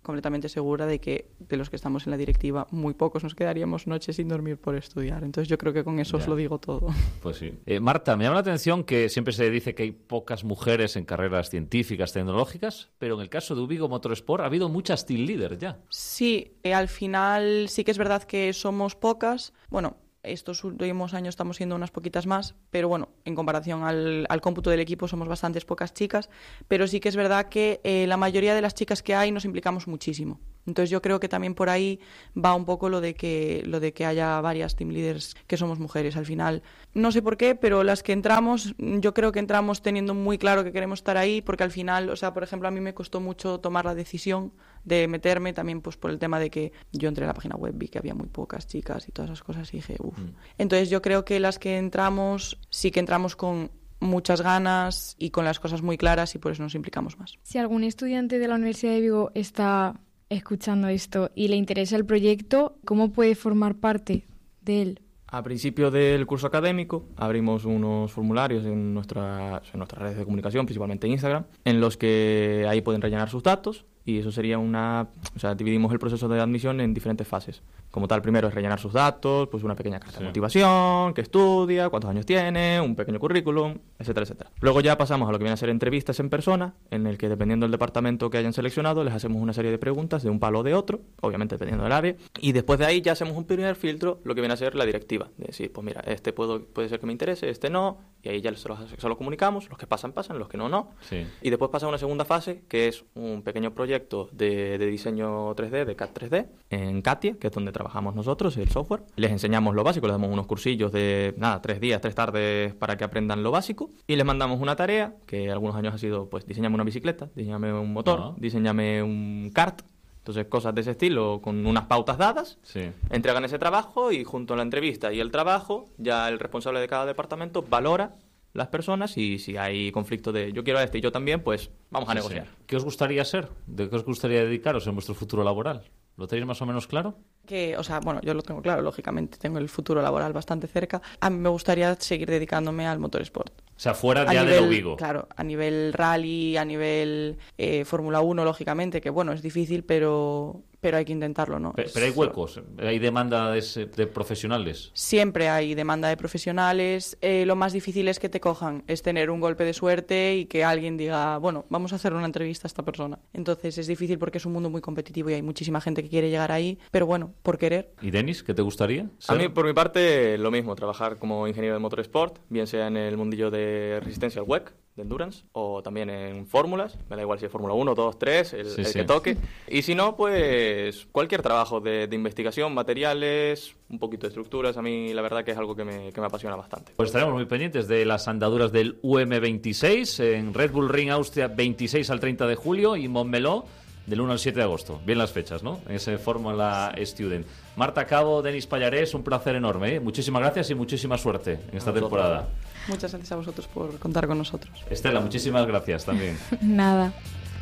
completamente segura de que de los que estamos en la directiva, muy pocos nos quedaríamos noches sin dormir por estudiar. Entonces yo creo que con eso ya os lo digo todo. Pues sí. Eh, Marta, me llama la atención que siempre se dice que hay pocas mujeres en carreras científicas, tecnológicas, pero en el caso de Ubigo Motorsport ha habido muchas team leaders ya. Sí, eh, al final sí que es verdad que somos pocas. Bueno, estos últimos años estamos siendo unas poquitas más, pero bueno, en comparación al, al cómputo del equipo somos bastantes pocas chicas, pero sí que es verdad que eh, la mayoría de las chicas que hay nos implicamos muchísimo. Entonces yo creo que también por ahí va un poco lo de que lo de que haya varias team leaders que somos mujeres. Al final, no sé por qué, pero las que entramos, yo creo que entramos teniendo muy claro que queremos estar ahí, porque al final, o sea, por ejemplo, a mí me costó mucho tomar la decisión de meterme, también pues por el tema de que yo entré a la página web, vi que había muy pocas chicas y todas esas cosas y dije, uff. Mm. Entonces yo creo que las que entramos, sí que entramos con muchas ganas y con las cosas muy claras y por eso nos implicamos más. Si algún estudiante de la Universidad de Vigo está escuchando esto y le interesa el proyecto, ¿cómo puede formar parte de él? A principio del curso académico abrimos unos formularios en, nuestra, en nuestras redes de comunicación, principalmente en Instagram, en los que ahí pueden rellenar sus datos y eso sería una... O sea, dividimos el proceso de admisión en diferentes fases. Como tal, primero es rellenar sus datos, pues una pequeña carta sí. de motivación, qué estudia, cuántos años tiene, un pequeño currículum, etcétera, etcétera. Luego ya pasamos a lo que viene a ser entrevistas en persona, en el que dependiendo del departamento que hayan seleccionado, les hacemos una serie de preguntas de un palo o de otro, obviamente dependiendo del área, y después de ahí ya hacemos un primer filtro, lo que viene a ser la directiva. De decir, pues mira, este puedo, puede ser que me interese, este no, y ahí ya se los, se los comunicamos, los que pasan, pasan, los que no, no. Sí. Y después pasa una segunda fase, que es un pequeño proyecto de, de diseño tres D, de C A D tres D, en Katia, que es donde trabajamos nosotros, el software. Les enseñamos lo básico, les damos unos cursillos de, nada, tres días, tres tardes para que aprendan lo básico, y les mandamos una tarea, que algunos años ha sido, pues, diseñame una bicicleta, diseñame un motor, uh-huh. diseñame un kart. Entonces, cosas de ese estilo, con unas pautas dadas, sí. entregan ese trabajo y junto a la entrevista y el trabajo, ya el responsable de cada departamento valora las personas y si hay conflicto de yo quiero a este y yo también, pues vamos a sí, negociar. Sí. ¿Qué os gustaría ser? ¿De qué os gustaría dedicaros en vuestro futuro laboral? ¿Lo tenéis más o menos claro? Que, o sea, bueno, yo lo tengo claro, lógicamente, tengo el futuro laboral bastante cerca. A mí me gustaría seguir dedicándome al motorsport. O sea, fuera ya de Ubigo. Claro, a nivel rally, a nivel eh, Fórmula uno, lógicamente, que bueno, es difícil, pero, pero hay que intentarlo, ¿no? Pero, pero hay huecos, hay demanda de, de profesionales. Siempre hay demanda de profesionales. Eh, lo más difícil es que te cojan, es tener un golpe de suerte y que alguien diga, bueno, vamos a hacer una entrevista a esta persona. Entonces es difícil porque es un mundo muy competitivo y hay muchísima gente que quiere llegar ahí, pero bueno, por querer. ¿Y Denis, qué te gustaría ser? A mí, por mi parte, lo mismo, trabajar como ingeniero de motorsport, bien sea en el mundillo de resistencia al W E C, de endurance, o también en fórmulas, me da igual si es Fórmula uno, dos, tres, el, sí, el sí. que toque. Y si no, pues cualquier trabajo de, de investigación, materiales, un poquito de estructuras, a mí la verdad que es algo que me, que me apasiona bastante. Pues estaremos muy pendientes de las andaduras del U M veintiséis en Red Bull Ring Austria, veintiséis al treinta de julio, y Montmeló del uno al siete de agosto. Bien las fechas, ¿no? En ese Fórmula Student. Marta Cabo, Denis Pallarés, un placer enorme, ¿eh? Muchísimas gracias y muchísima suerte en esta temporada. Muchas gracias a vosotros por contar con nosotros. Estela, muchísimas gracias también. Nada.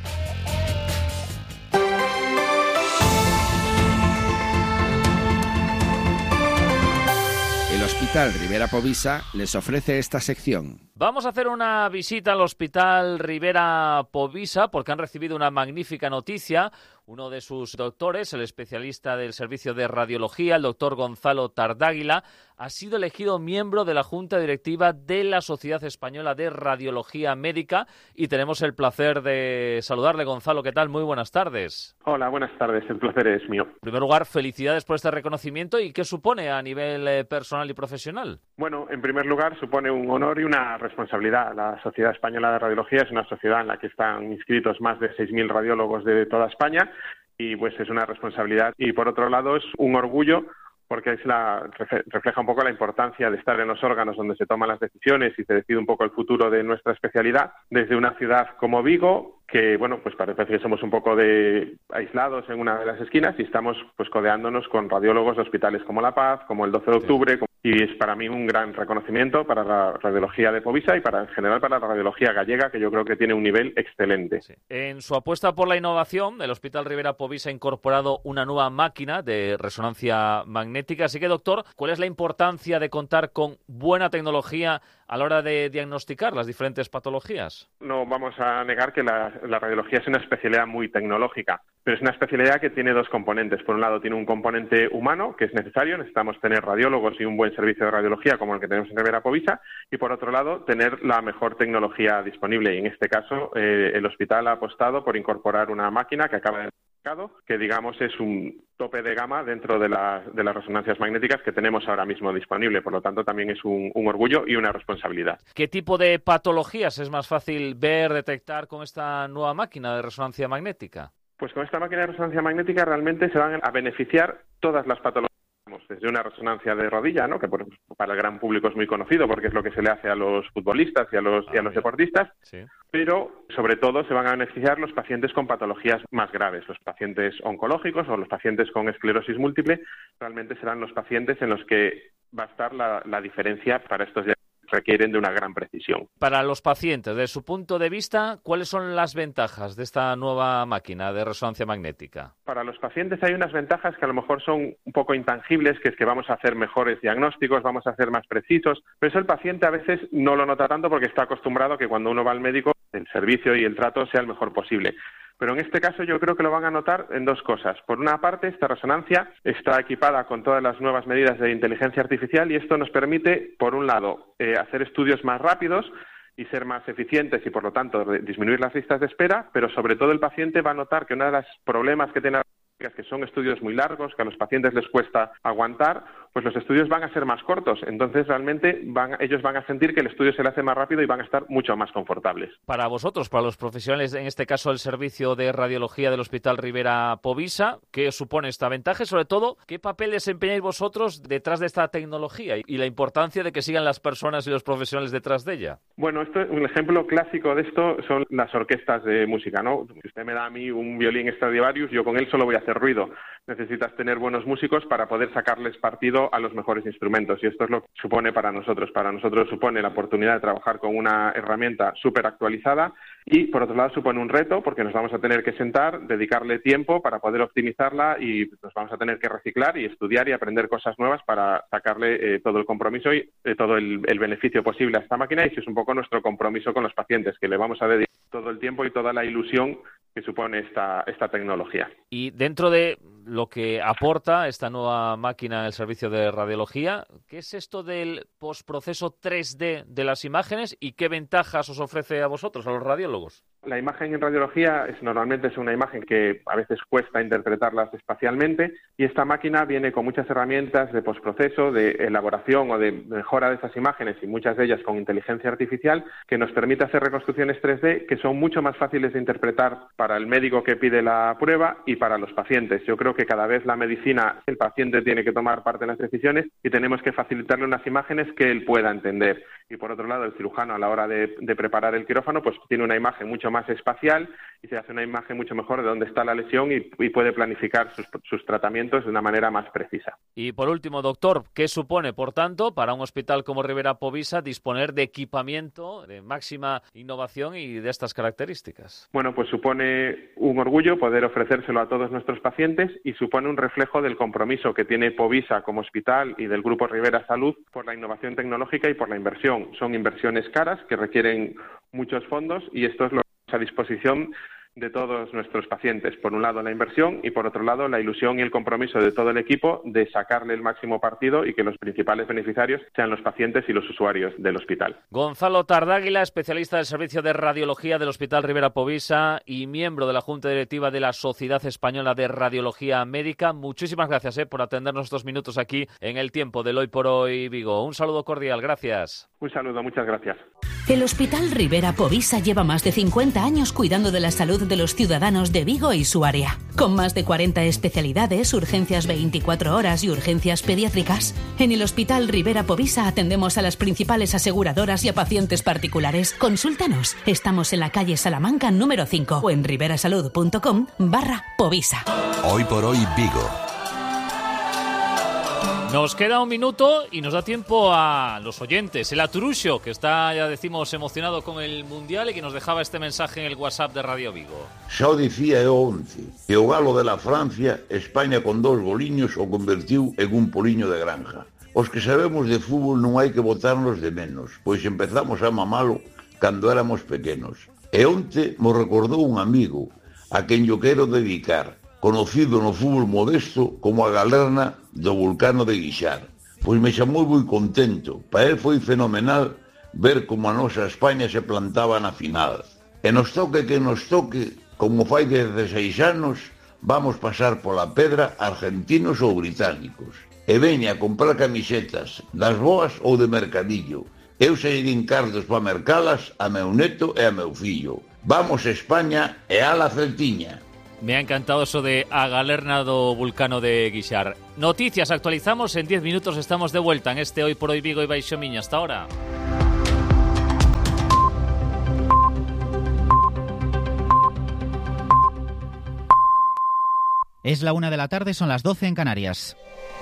El Hospital Rivera Povisa les ofrece esta sección. Vamos a hacer una visita al Hospital Rivera Povisa porque han recibido una magnífica noticia. Uno de sus doctores, el especialista del servicio de radiología, el doctor Gonzalo Tardáguila, ha sido elegido miembro de la Junta Directiva de la Sociedad Española de Radiología Médica y tenemos el placer de saludarle. Gonzalo, ¿qué tal? Muy buenas tardes. Hola, buenas tardes. El placer es mío. En primer lugar, felicidades por este reconocimiento. ¿Y qué supone a nivel eh, personal y profesional? Bueno, en primer lugar, supone un honor y una responsabilidad. La Sociedad Española de Radiología es una sociedad en la que están inscritos más de seis mil radiólogos de toda España y pues es una responsabilidad. Y por otro lado es un orgullo porque es la, refleja un poco la importancia de estar en los órganos donde se toman las decisiones y se decide un poco el futuro de nuestra especialidad desde una ciudad como Vigo, que bueno, pues parece que somos un poco de aislados en una de las esquinas y estamos pues codeándonos con radiólogos de hospitales como La Paz, como el doce de octubre, sí. Y es para mí un gran reconocimiento para la radiología de Povisa y para en general para la radiología gallega, que yo creo que tiene un nivel excelente. Sí. En su apuesta por la innovación, el Hospital Rivera Povisa ha incorporado una nueva máquina de resonancia magnética. Así que, doctor, ¿cuál es la importancia de contar con buena tecnología a la hora de diagnosticar las diferentes patologías? No vamos a negar que la, la radiología es una especialidad muy tecnológica, pero es una especialidad que tiene dos componentes. Por un lado, tiene un componente humano, que es necesario, necesitamos tener radiólogos y un buen servicio de radiología como el que tenemos en Ribera Povisa, y por otro lado, tener la mejor tecnología disponible. Y en este caso, eh, el hospital ha apostado por incorporar una máquina que acaba de mercado, que digamos es un tope de gama dentro de, la, de las resonancias magnéticas que tenemos ahora mismo disponible. Por lo tanto, también es un, un orgullo y una responsabilidad. ¿Qué tipo de patologías es más fácil ver, detectar con esta nueva máquina de resonancia magnética? Pues con esta máquina de resonancia magnética realmente se van a beneficiar todas las patologías. Desde una resonancia de rodilla, ¿no? Que por, para el gran público es muy conocido porque es lo que se le hace a los futbolistas y a los, ah, y a los deportistas, sí. Pero sobre todo se van a beneficiar los pacientes con patologías más graves, los pacientes oncológicos o los pacientes con esclerosis múltiple, realmente serán los pacientes en los que va a estar la, la diferencia para estos diagnósticos. Requieren de una gran precisión. Para los pacientes, desde su punto de vista, ¿cuáles son las ventajas de esta nueva máquina de resonancia magnética? Para los pacientes hay unas ventajas que a lo mejor son un poco intangibles, que es que vamos a hacer mejores diagnósticos, vamos a ser más precisos, pero eso el paciente a veces no lo nota tanto porque está acostumbrado a que cuando uno va al médico el servicio y el trato sea el mejor posible. Pero en este caso yo creo que lo van a notar en dos cosas. Por una parte, esta resonancia está equipada con todas las nuevas medidas de inteligencia artificial y esto nos permite, por un lado, eh, hacer estudios más rápidos y ser más eficientes y, por lo tanto, disminuir las listas de espera, pero sobre todo el paciente va a notar que uno de los problemas que tiene que son estudios muy largos, que a los pacientes les cuesta aguantar, pues los estudios van a ser más cortos. Entonces, realmente, van, ellos van a sentir que el estudio se le hace más rápido y van a estar mucho más confortables. Para vosotros, para los profesionales, en este caso el servicio de radiología del Hospital Ribera Povisa, ¿qué supone esta ventaja? Y, sobre todo, ¿qué papel desempeñáis vosotros detrás de esta tecnología y la importancia de que sigan las personas y los profesionales detrás de ella? Bueno, esto, un ejemplo clásico de esto son las orquestas de música, ¿no? Si usted me da a mí un violín Stradivarius, yo con él solo voy a hacer ruido. Necesitas tener buenos músicos para poder sacarles partido a los mejores instrumentos y esto es lo que supone para nosotros. Para nosotros supone la oportunidad de trabajar con una herramienta súper actualizada y, por otro lado, supone un reto porque nos vamos a tener que sentar, dedicarle tiempo para poder optimizarla y nos vamos a tener que reciclar y estudiar y aprender cosas nuevas para sacarle eh, todo el compromiso y eh, todo el, el beneficio posible a esta máquina y ese es un poco nuestro compromiso con los pacientes, que le vamos a dedicar todo el tiempo y toda la ilusión que supone esta, esta tecnología. Y dentro de lo que aporta esta nueva máquina en el servicio de radiología, ¿qué es esto del postproceso tres D de las imágenes y qué ventajas os ofrece a vosotros, a los radiólogos? La imagen en radiología es normalmente es una imagen que a veces cuesta interpretarlas espacialmente y esta máquina viene con muchas herramientas de postproceso, de elaboración o de mejora de esas imágenes y muchas de ellas con inteligencia artificial que nos permite hacer reconstrucciones tres D que son mucho más fáciles de interpretar para el médico que pide la prueba y para los pacientes. Yo creo que cada vez la medicina, el paciente tiene que tomar parte en las decisiones y tenemos que facilitarle unas imágenes que él pueda entender. Y por otro lado, el cirujano a la hora de, de preparar el quirófano pues tiene una imagen mucho más espacial y se hace una imagen mucho mejor de dónde está la lesión y, y puede planificar sus, sus tratamientos de una manera más precisa. Y por último, doctor, ¿qué supone, por tanto, para un hospital como Ribera Povisa disponer de equipamiento de máxima innovación y de estas características? Bueno, pues supone un orgullo poder ofrecérselo a todos nuestros pacientes y supone un reflejo del compromiso que tiene Povisa como hospital y del Grupo Ribera Salud por la innovación tecnológica y por la inversión. Son inversiones caras que requieren muchos fondos y esto es lo que a disposición de todos nuestros pacientes. Por un lado la inversión y por otro lado la ilusión y el compromiso de todo el equipo de sacarle el máximo partido y que los principales beneficiarios sean los pacientes y los usuarios del hospital. Gonzalo Tardáguila, especialista del Servicio de Radiología del Hospital Ribera Povisa y miembro de la Junta Directiva de la Sociedad Española de Radiología Médica. Muchísimas gracias eh, por atendernos estos minutos aquí en el tiempo del Hoy por Hoy Vigo. Un saludo cordial, gracias. Un saludo, muchas gracias. El Hospital Ribera Povisa lleva más de cincuenta años cuidando de la salud de los ciudadanos de Vigo y su área. Con más de cuarenta especialidades, urgencias veinticuatro horas y urgencias pediátricas, en el Hospital Ribera Povisa atendemos a las principales aseguradoras y a pacientes particulares. Consúltanos. Estamos en la calle Salamanca número cinco o en riberasalud.com barra Povisa. Hoy por Hoy Vigo. Nos queda un minuto y nos da tiempo a los oyentes. El Aturusio, que está, ya decimos, emocionado con el Mundial y que nos dejaba este mensaje en el WhatsApp de Radio Vigo. Xa o dicía eu once, que o galo de la Francia, España con dos goliños o convertiu en un poliño de granja. Os que sabemos de fútbol non hai que botarnos de menos, pois empezamos a mamalo cando éramos pequenos. E onte mo recordou un amigo, a quen yo quero dedicar, conocido no fútbol modesto como a galerna do Vulcano de Guixar. Pois me chamou moi contento, para él foi fenomenal ver como a nosa España se plantaba na final. E nos toque que nos toque, como fai dezasseis anos, vamos pasar pola pedra argentinos ou británicos. E veña a comprar camisetas, das boas ou de mercadillo. Eu sei din cardos para mercalas a meu neto e a meu fillo. Vamos España e a la Celtiña. Me ha encantado eso de a galerna do Vulcano de Guixar. Noticias, actualizamos, en diez minutos estamos de vuelta en este Hoy por Hoy Vigo y Baixo Miño. Hasta ahora. Es la una de la tarde, son las doce en Canarias.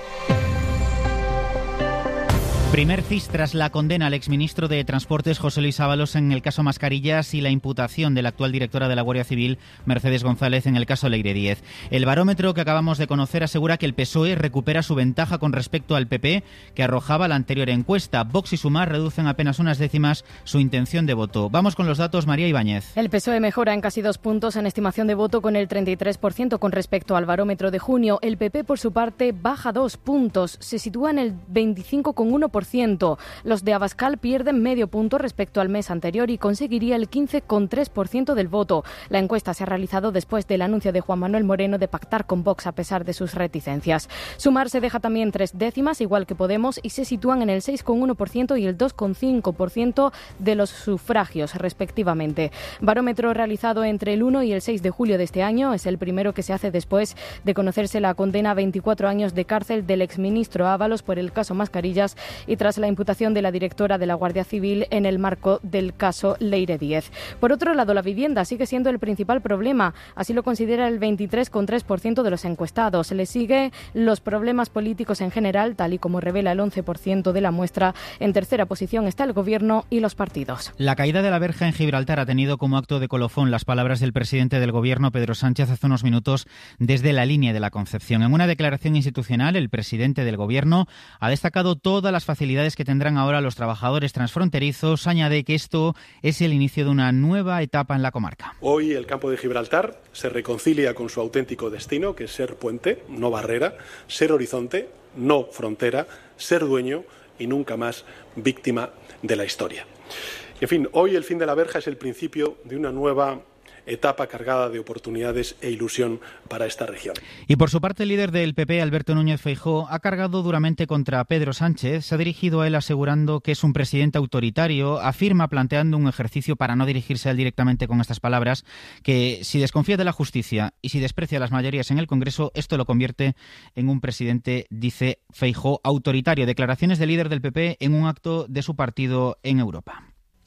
Primer C I S tras la condena al exministro de Transportes José Luis Ábalos en el caso Mascarillas y la imputación de la actual directora de la Guardia Civil Mercedes González en el caso Leire Díez. El barómetro que acabamos de conocer asegura que el P S O E recupera su ventaja con respecto al P P que arrojaba la anterior encuesta. Vox y Sumar reducen apenas unas décimas su intención de voto. Vamos con los datos, María Ibáñez. El P S O E mejora en casi dos puntos en estimación de voto con el treinta y tres por ciento con respecto al barómetro de junio. El P P, por su parte, baja dos puntos. Se sitúa en el veinticinco coma uno por ciento. Los de Abascal pierden medio punto respecto al mes anterior y conseguiría el quince coma tres por ciento del voto. La encuesta se ha realizado después del anuncio de Juan Manuel Moreno de pactar con Vox a pesar de sus reticencias. Sumar se deja también tres décimas, igual que Podemos, y se sitúan en el seis coma uno por ciento y el dos coma cinco por ciento de los sufragios, respectivamente. Barómetro realizado entre el uno y el seis de julio de este año. Es el primero que se hace después de conocerse la condena a veinticuatro años de cárcel del exministro Ábalos por el caso Mascarillas y tras la imputación de la directora de la Guardia Civil en el marco del caso Leire Díez. Por otro lado, la vivienda sigue siendo el principal problema, así lo considera el veintitrés coma tres por ciento de los encuestados. Le sigue los problemas políticos en general, tal y como revela el once por ciento de la muestra. En tercera posición está el Gobierno y los partidos. La caída de la verja en Gibraltar ha tenido como acto de colofón las palabras del presidente del Gobierno, Pedro Sánchez, hace unos minutos desde la línea de la Concepción. En una declaración institucional, el presidente del Gobierno ha destacado todas las facilidades que tendrán ahora los trabajadores transfronterizos. Añade que esto es el inicio de una nueva etapa en la comarca. Hoy el campo de Gibraltar se reconcilia con su auténtico destino, que es ser puente, no barrera, ser horizonte, no frontera, ser dueño y nunca más víctima de la historia. Y, en fin, hoy el fin de la verja es el principio de una nueva etapa cargada de oportunidades e ilusión para esta región. Y por su parte, el líder del P P, Alberto Núñez Feijóo, ha cargado duramente contra Pedro Sánchez. Se ha dirigido a él asegurando que es un presidente autoritario. Afirma, planteando un ejercicio para no dirigirse a él directamente con estas palabras, que si desconfía de la justicia y si desprecia las mayorías en el Congreso, esto lo convierte en un presidente, dice Feijóo, autoritario. Declaraciones del líder del P P en un acto de su partido en Europa.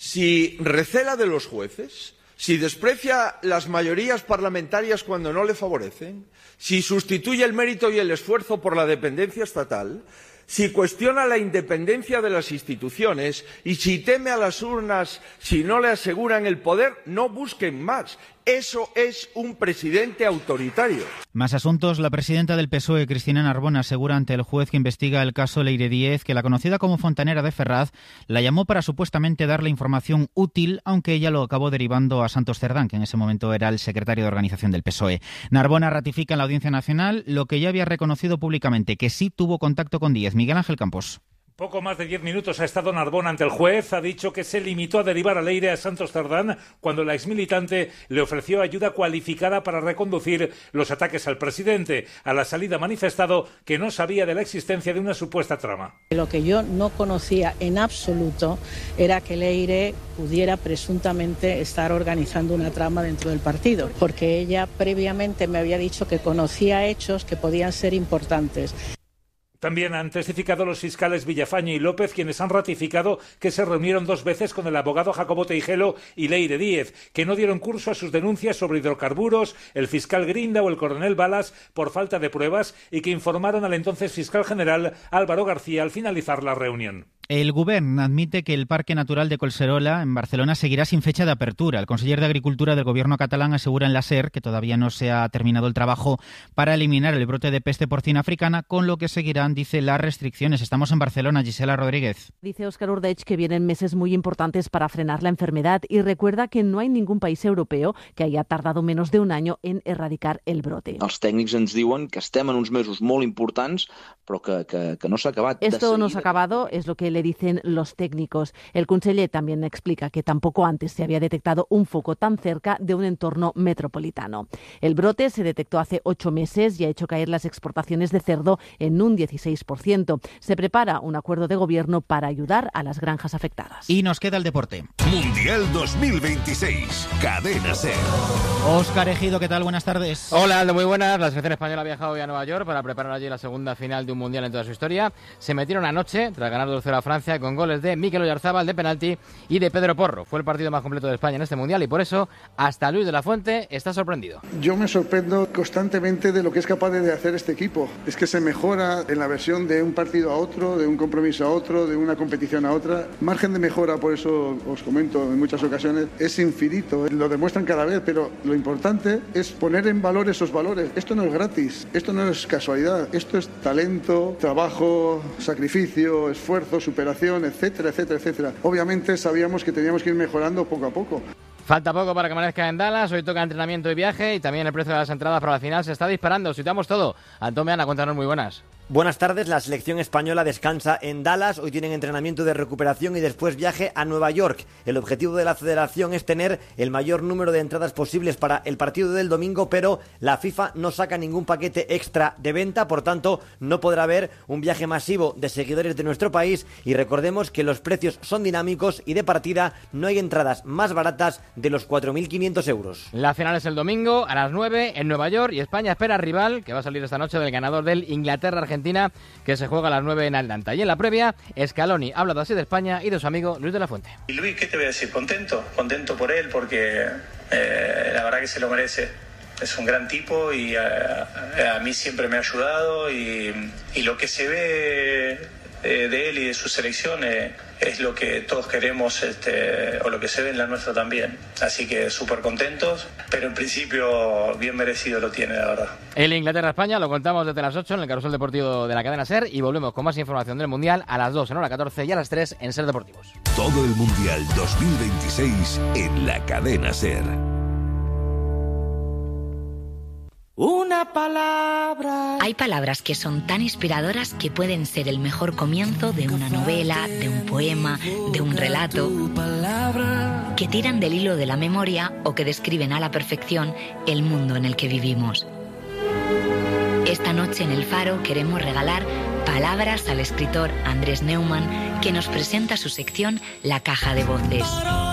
Si recela de los jueces, si desprecia las mayorías parlamentarias cuando no le favorecen, si sustituye el mérito y el esfuerzo por la dependencia estatal, si cuestiona la independencia de las instituciones y si teme a las urnas si no le aseguran el poder, no busquen más. Eso es un presidente autoritario. Más asuntos. La presidenta del P S O E, Cristina Narbona, asegura ante el juez que investiga el caso Leire Díez que la conocida como Fontanera de Ferraz la llamó para supuestamente darle información útil, aunque ella lo acabó derivando a Santos Cerdán, que en ese momento era el secretario de organización del P S O E. Narbona ratifica en la Audiencia Nacional lo que ya había reconocido públicamente, que sí tuvo contacto con Díez. Miguel Ángel Campos. Poco más de diez minutos ha estado Narbona ante el juez. Ha dicho que se limitó a derivar a Leire a Santos Cerdán cuando la exmilitante le ofreció ayuda cualificada para reconducir los ataques al presidente. A la salida ha manifestado que no sabía de la existencia de una supuesta trama. Lo que yo no conocía en absoluto era que Leire pudiera presuntamente estar organizando una trama dentro del partido, porque ella previamente me había dicho que conocía hechos que podían ser importantes. También han testificado los fiscales Villafañe y López, quienes han ratificado que se reunieron dos veces con el abogado Jacobo Teijelo y Leire Díez, que no dieron curso a sus denuncias sobre hidrocarburos, el fiscal Grinda o el coronel Balas por falta de pruebas y que informaron al entonces fiscal general Álvaro García al finalizar la reunión. El Govern admite que el Parque Natural de Collserola, en Barcelona, seguirá sin fecha de apertura. El conseller de Agricultura del Gobierno catalán asegura en la SER que todavía no se ha terminado el trabajo para eliminar el brote de peste porcina africana, con lo que seguirán, dice, las restricciones. Estamos en Barcelona, Gisela Rodríguez. Dice Óscar Ordech que vienen meses muy importantes para frenar la enfermedad y recuerda que no hay ningún país europeo que haya tardado menos de un año en erradicar el brote. Els tècnics ens diuen que estem en uns mesos molt importants, però que, que, que no s'ha acabat. Esto no se ha acabado, es lo que le dicen los técnicos. El conseller también explica que tampoco antes se había detectado un foco tan cerca de un entorno metropolitano. El brote se detectó hace ocho meses y ha hecho caer las exportaciones de cerdo en un dieciséis por ciento. Se prepara un acuerdo de gobierno para ayudar a las granjas afectadas. Y nos queda el deporte. Mundial dos mil veintiséis, Cadena SER. Óscar Ejido, ¿qué tal? Buenas tardes. Hola, Aldo, muy buenas. La selección española ha viajado hoy a Nueva York para preparar allí la segunda final de un Mundial en toda su historia. Se metieron anoche, tras ganar dos cero a Francia, con goles de Mikel Oyarzabal de penalti y de Pedro Porro. Fue el partido más completo de España en este Mundial y por eso hasta Luis de la Fuente está sorprendido. Yo me sorprendo constantemente de lo que es capaz de hacer este equipo. Es que se mejora en la versión de un partido a otro, de un compromiso a otro, de una competición a otra. Margen de mejora, por eso os comento en muchas ocasiones, es infinito. Lo demuestran cada vez, pero lo importante es poner en valor esos valores. Esto no es gratis, esto no es casualidad, esto es talento, trabajo, sacrificio, esfuerzo, superación, etcétera, etcétera, etcétera. Obviamente sabíamos que teníamos que ir mejorando poco a poco. Falta poco para que amanezca en Dallas, hoy toca entrenamiento y viaje y también el precio de las entradas para la final se está disparando. Situamos todo. Antón Meana, cuéntanos, muy buenas. Buenas tardes, la selección española descansa en Dallas, hoy tienen entrenamiento de recuperación y después viaje a Nueva York. El objetivo de la federación es tener el mayor número de entradas posibles para el partido del domingo, pero la FIFA no saca ningún paquete extra de venta, por tanto no podrá haber un viaje masivo de seguidores de nuestro país y recordemos que los precios son dinámicos y de partida no hay entradas más baratas de los cuatro mil quinientos euros. La final es el domingo a las nueve en Nueva York y España espera rival que va a salir esta noche del ganador del Inglaterra-Argentina, que se juega a las nueve en Atlanta. Y en la previa, Scaloni ha hablado así de España y de su amigo Luis de la Fuente. Y Luis, ¿qué te voy a decir? Contento, contento por él porque eh, la verdad que se lo merece. Es un gran tipo y a, a mí siempre me ha ayudado y, y lo que se ve eh, de él y de su selección eh, es lo que todos queremos, este, o lo que se ve en la nuestra también. Así que súper contentos, pero en principio bien merecido lo tiene, la verdad. El Inglaterra-España lo contamos desde las ocho en el Carrusel Deportivo de la cadena SER y volvemos con más información del Mundial a las dos en hora catorce y a las tres en SER Deportivos. Todo el Mundial dos mil veintiséis en la cadena SER. Una palabra. Hay palabras que son tan inspiradoras que pueden ser el mejor comienzo de una novela, de un poema, de un relato, que tiran del hilo de la memoria o que describen a la perfección el mundo en el que vivimos. Esta noche en El Faro queremos regalar palabras al escritor Andrés Neumann, que nos presenta su sección La Caja de Voces.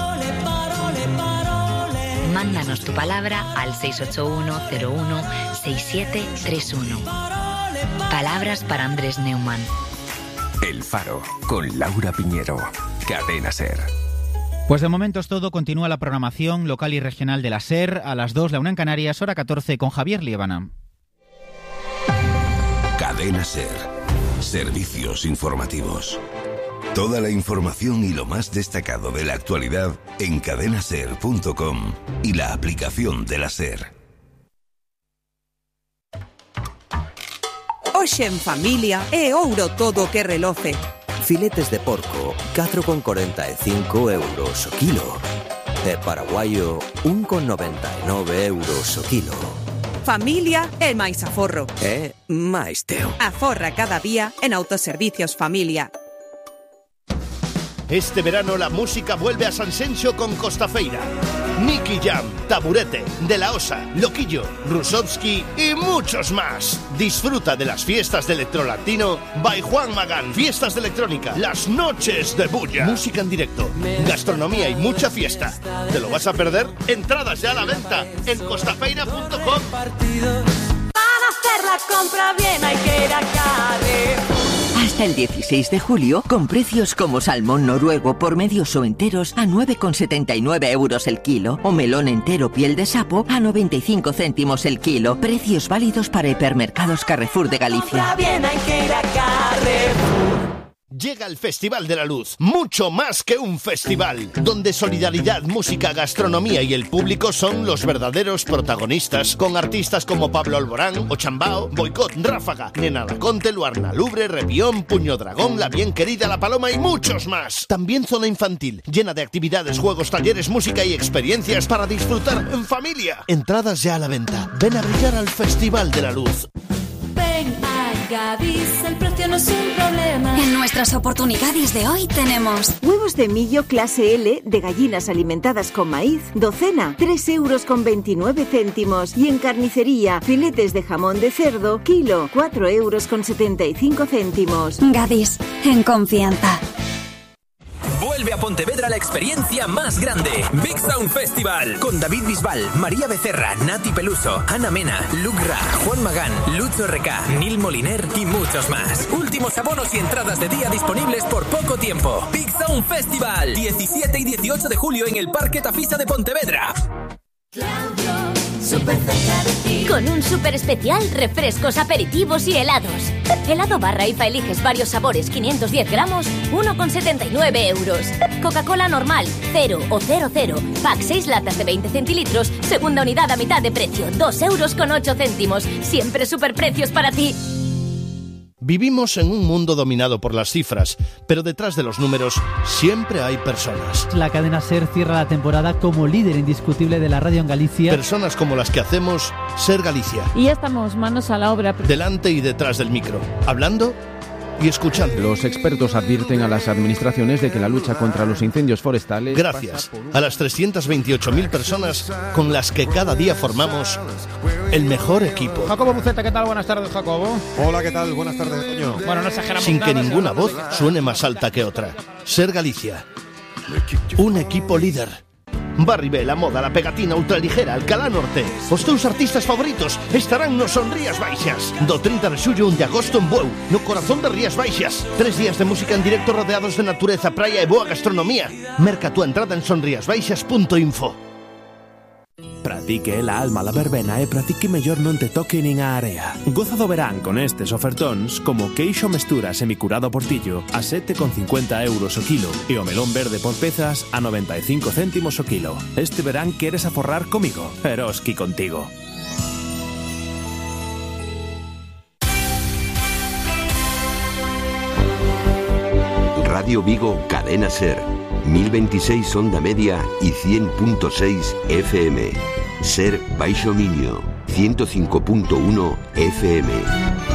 Mándanos tu palabra al seis ocho uno cero uno seis siete tres uno. Palabras para Andrés Neumann. El Faro, con Laura Piñero. Cadena SER. Pues de momento es todo. Continúa la programación local y regional de la SER. A las dos, la una en Canarias, hora catorce, con Javier Liébana. Cadena SER. Servicios informativos. Toda la información y lo más destacado de la actualidad en cadena ser punto com y la aplicación de la SER. Hoxe en familia é ouro todo que reloce. Filetes de porco, catro con cuarenta y cinco euros o kilo. E paraguayo, un con noventa y nueve euros o kilo. Familia é máis aforro. É máis teo. Aforra cada día en Autoservicios Familia. Este verano la música vuelve a Sanxenxo con Costafeira. Nicky Jam, Taburete, De La Osa, Loquillo, Rusovsky y muchos más. Disfruta de las fiestas de electrolatino by Juan Magán. Fiestas de electrónica, las noches de bulla. Música en directo, gastronomía y mucha fiesta. ¿Te lo vas a perder? Entradas ya a la venta en costafeira punto com. Para hacer la compra bien hay que ir a Carrefour. Hasta el dieciséis de julio, con precios como salmón noruego por medios o enteros a nueve con setenta y nueve euros el kilo o melón entero piel de sapo a noventa y cinco céntimos el kilo. Precios válidos para hipermercados Carrefour de Galicia. Compra bien hay que ir a Carrefour. llega el Festival de la Luz, mucho más que un festival, donde solidaridad, música, gastronomía y el público son los verdaderos protagonistas, con artistas como Pablo Alborán, Ochambao, Boicot, Ráfaga, Nena Laconte, Luarna Lubre, Revión, Puño Dragón, La Bien Querida, La Paloma y muchos más. También zona infantil, llena de actividades, juegos, talleres, música y experiencias para disfrutar en familia. Entradas ya a la venta. Ven a brillar al Festival de la Luz. Ven a Gadis, el precio no es un problema. En nuestras oportunidades de hoy tenemos huevos de millo clase L de gallinas alimentadas con maíz, docena, tres euros con veintinueve céntimos. Y en carnicería, filetes de jamón de cerdo, kilo, cuatro euros con setenta y cinco céntimos. Gadis, en confianza. Vuelve a Pontevedra la experiencia más grande. Big Sound Festival. Con David Bisbal, María Becerra, Nati Peluso, Ana Mena, Luke Ra, Juan Magán, Lucho R K, Nil Moliner y muchos más. Últimos abonos y entradas de día disponibles por poco tiempo. Big Sound Festival. diecisiete y dieciocho de julio en el Parque Tafisa de Pontevedra. Súper cerca de ti. Con un súper especial, refrescos, aperitivos y helados. Helado barra I F A eliges varios sabores, quinientos diez gramos, uno con setenta y nueve euros. Coca-Cola normal, cero o cero cero. Pack seis latas de veinte centilitros, segunda unidad a mitad de precio, dos euros con ocho céntimos. Siempre superprecios para ti. Vivimos en un mundo dominado por las cifras, pero detrás de los números siempre hay personas. La cadena SER cierra la temporada como líder indiscutible de la radio en Galicia. Personas como las que hacemos Ser Galicia. Y ya estamos manos a la obra. Delante y detrás del micro, hablando y escuchando. Los expertos advierten a las administraciones de que la lucha contra los incendios forestales... Gracias a las trescientas veintiocho mil personas con las que cada día formamos el mejor equipo. Jacobo Buceta, ¿qué tal? Buenas tardes, Jacobo. Hola, ¿qué tal? Buenas tardes, Toño. Bueno, no exageramos Sin nada, que ninguna voz suene más alta que otra. Ser Galicia. Un equipo líder. Barribé, La Moda, La Pegatina, Ultraligera, Alcalá Norte. Os teus artistas favoritos estarán nos Son Rías Baixas. Do trinta de xullo a un de agosto en Bueu, no corazón de Rías Baixas. Tres días de música en directo rodeados de natureza, praia e boa gastronomía. Merca túa entrada en sonriasbaixas punto info. Pratique la alma la verbena e pratique mellor non te toque nin a area. Goza do verán con estes ofertóns como queixo mestura semicurado portillo a sete con cincuenta euros o kilo e o melón verde por pezas a noventa e cinco céntimos o kilo. Este verán queres aforrar comigo, Eroski contigo. Radio Vigo, Cadena SER, mil veintiséis onda media y cien punto seis F M. SER Baixo Miño, ciento cinco punto uno F M.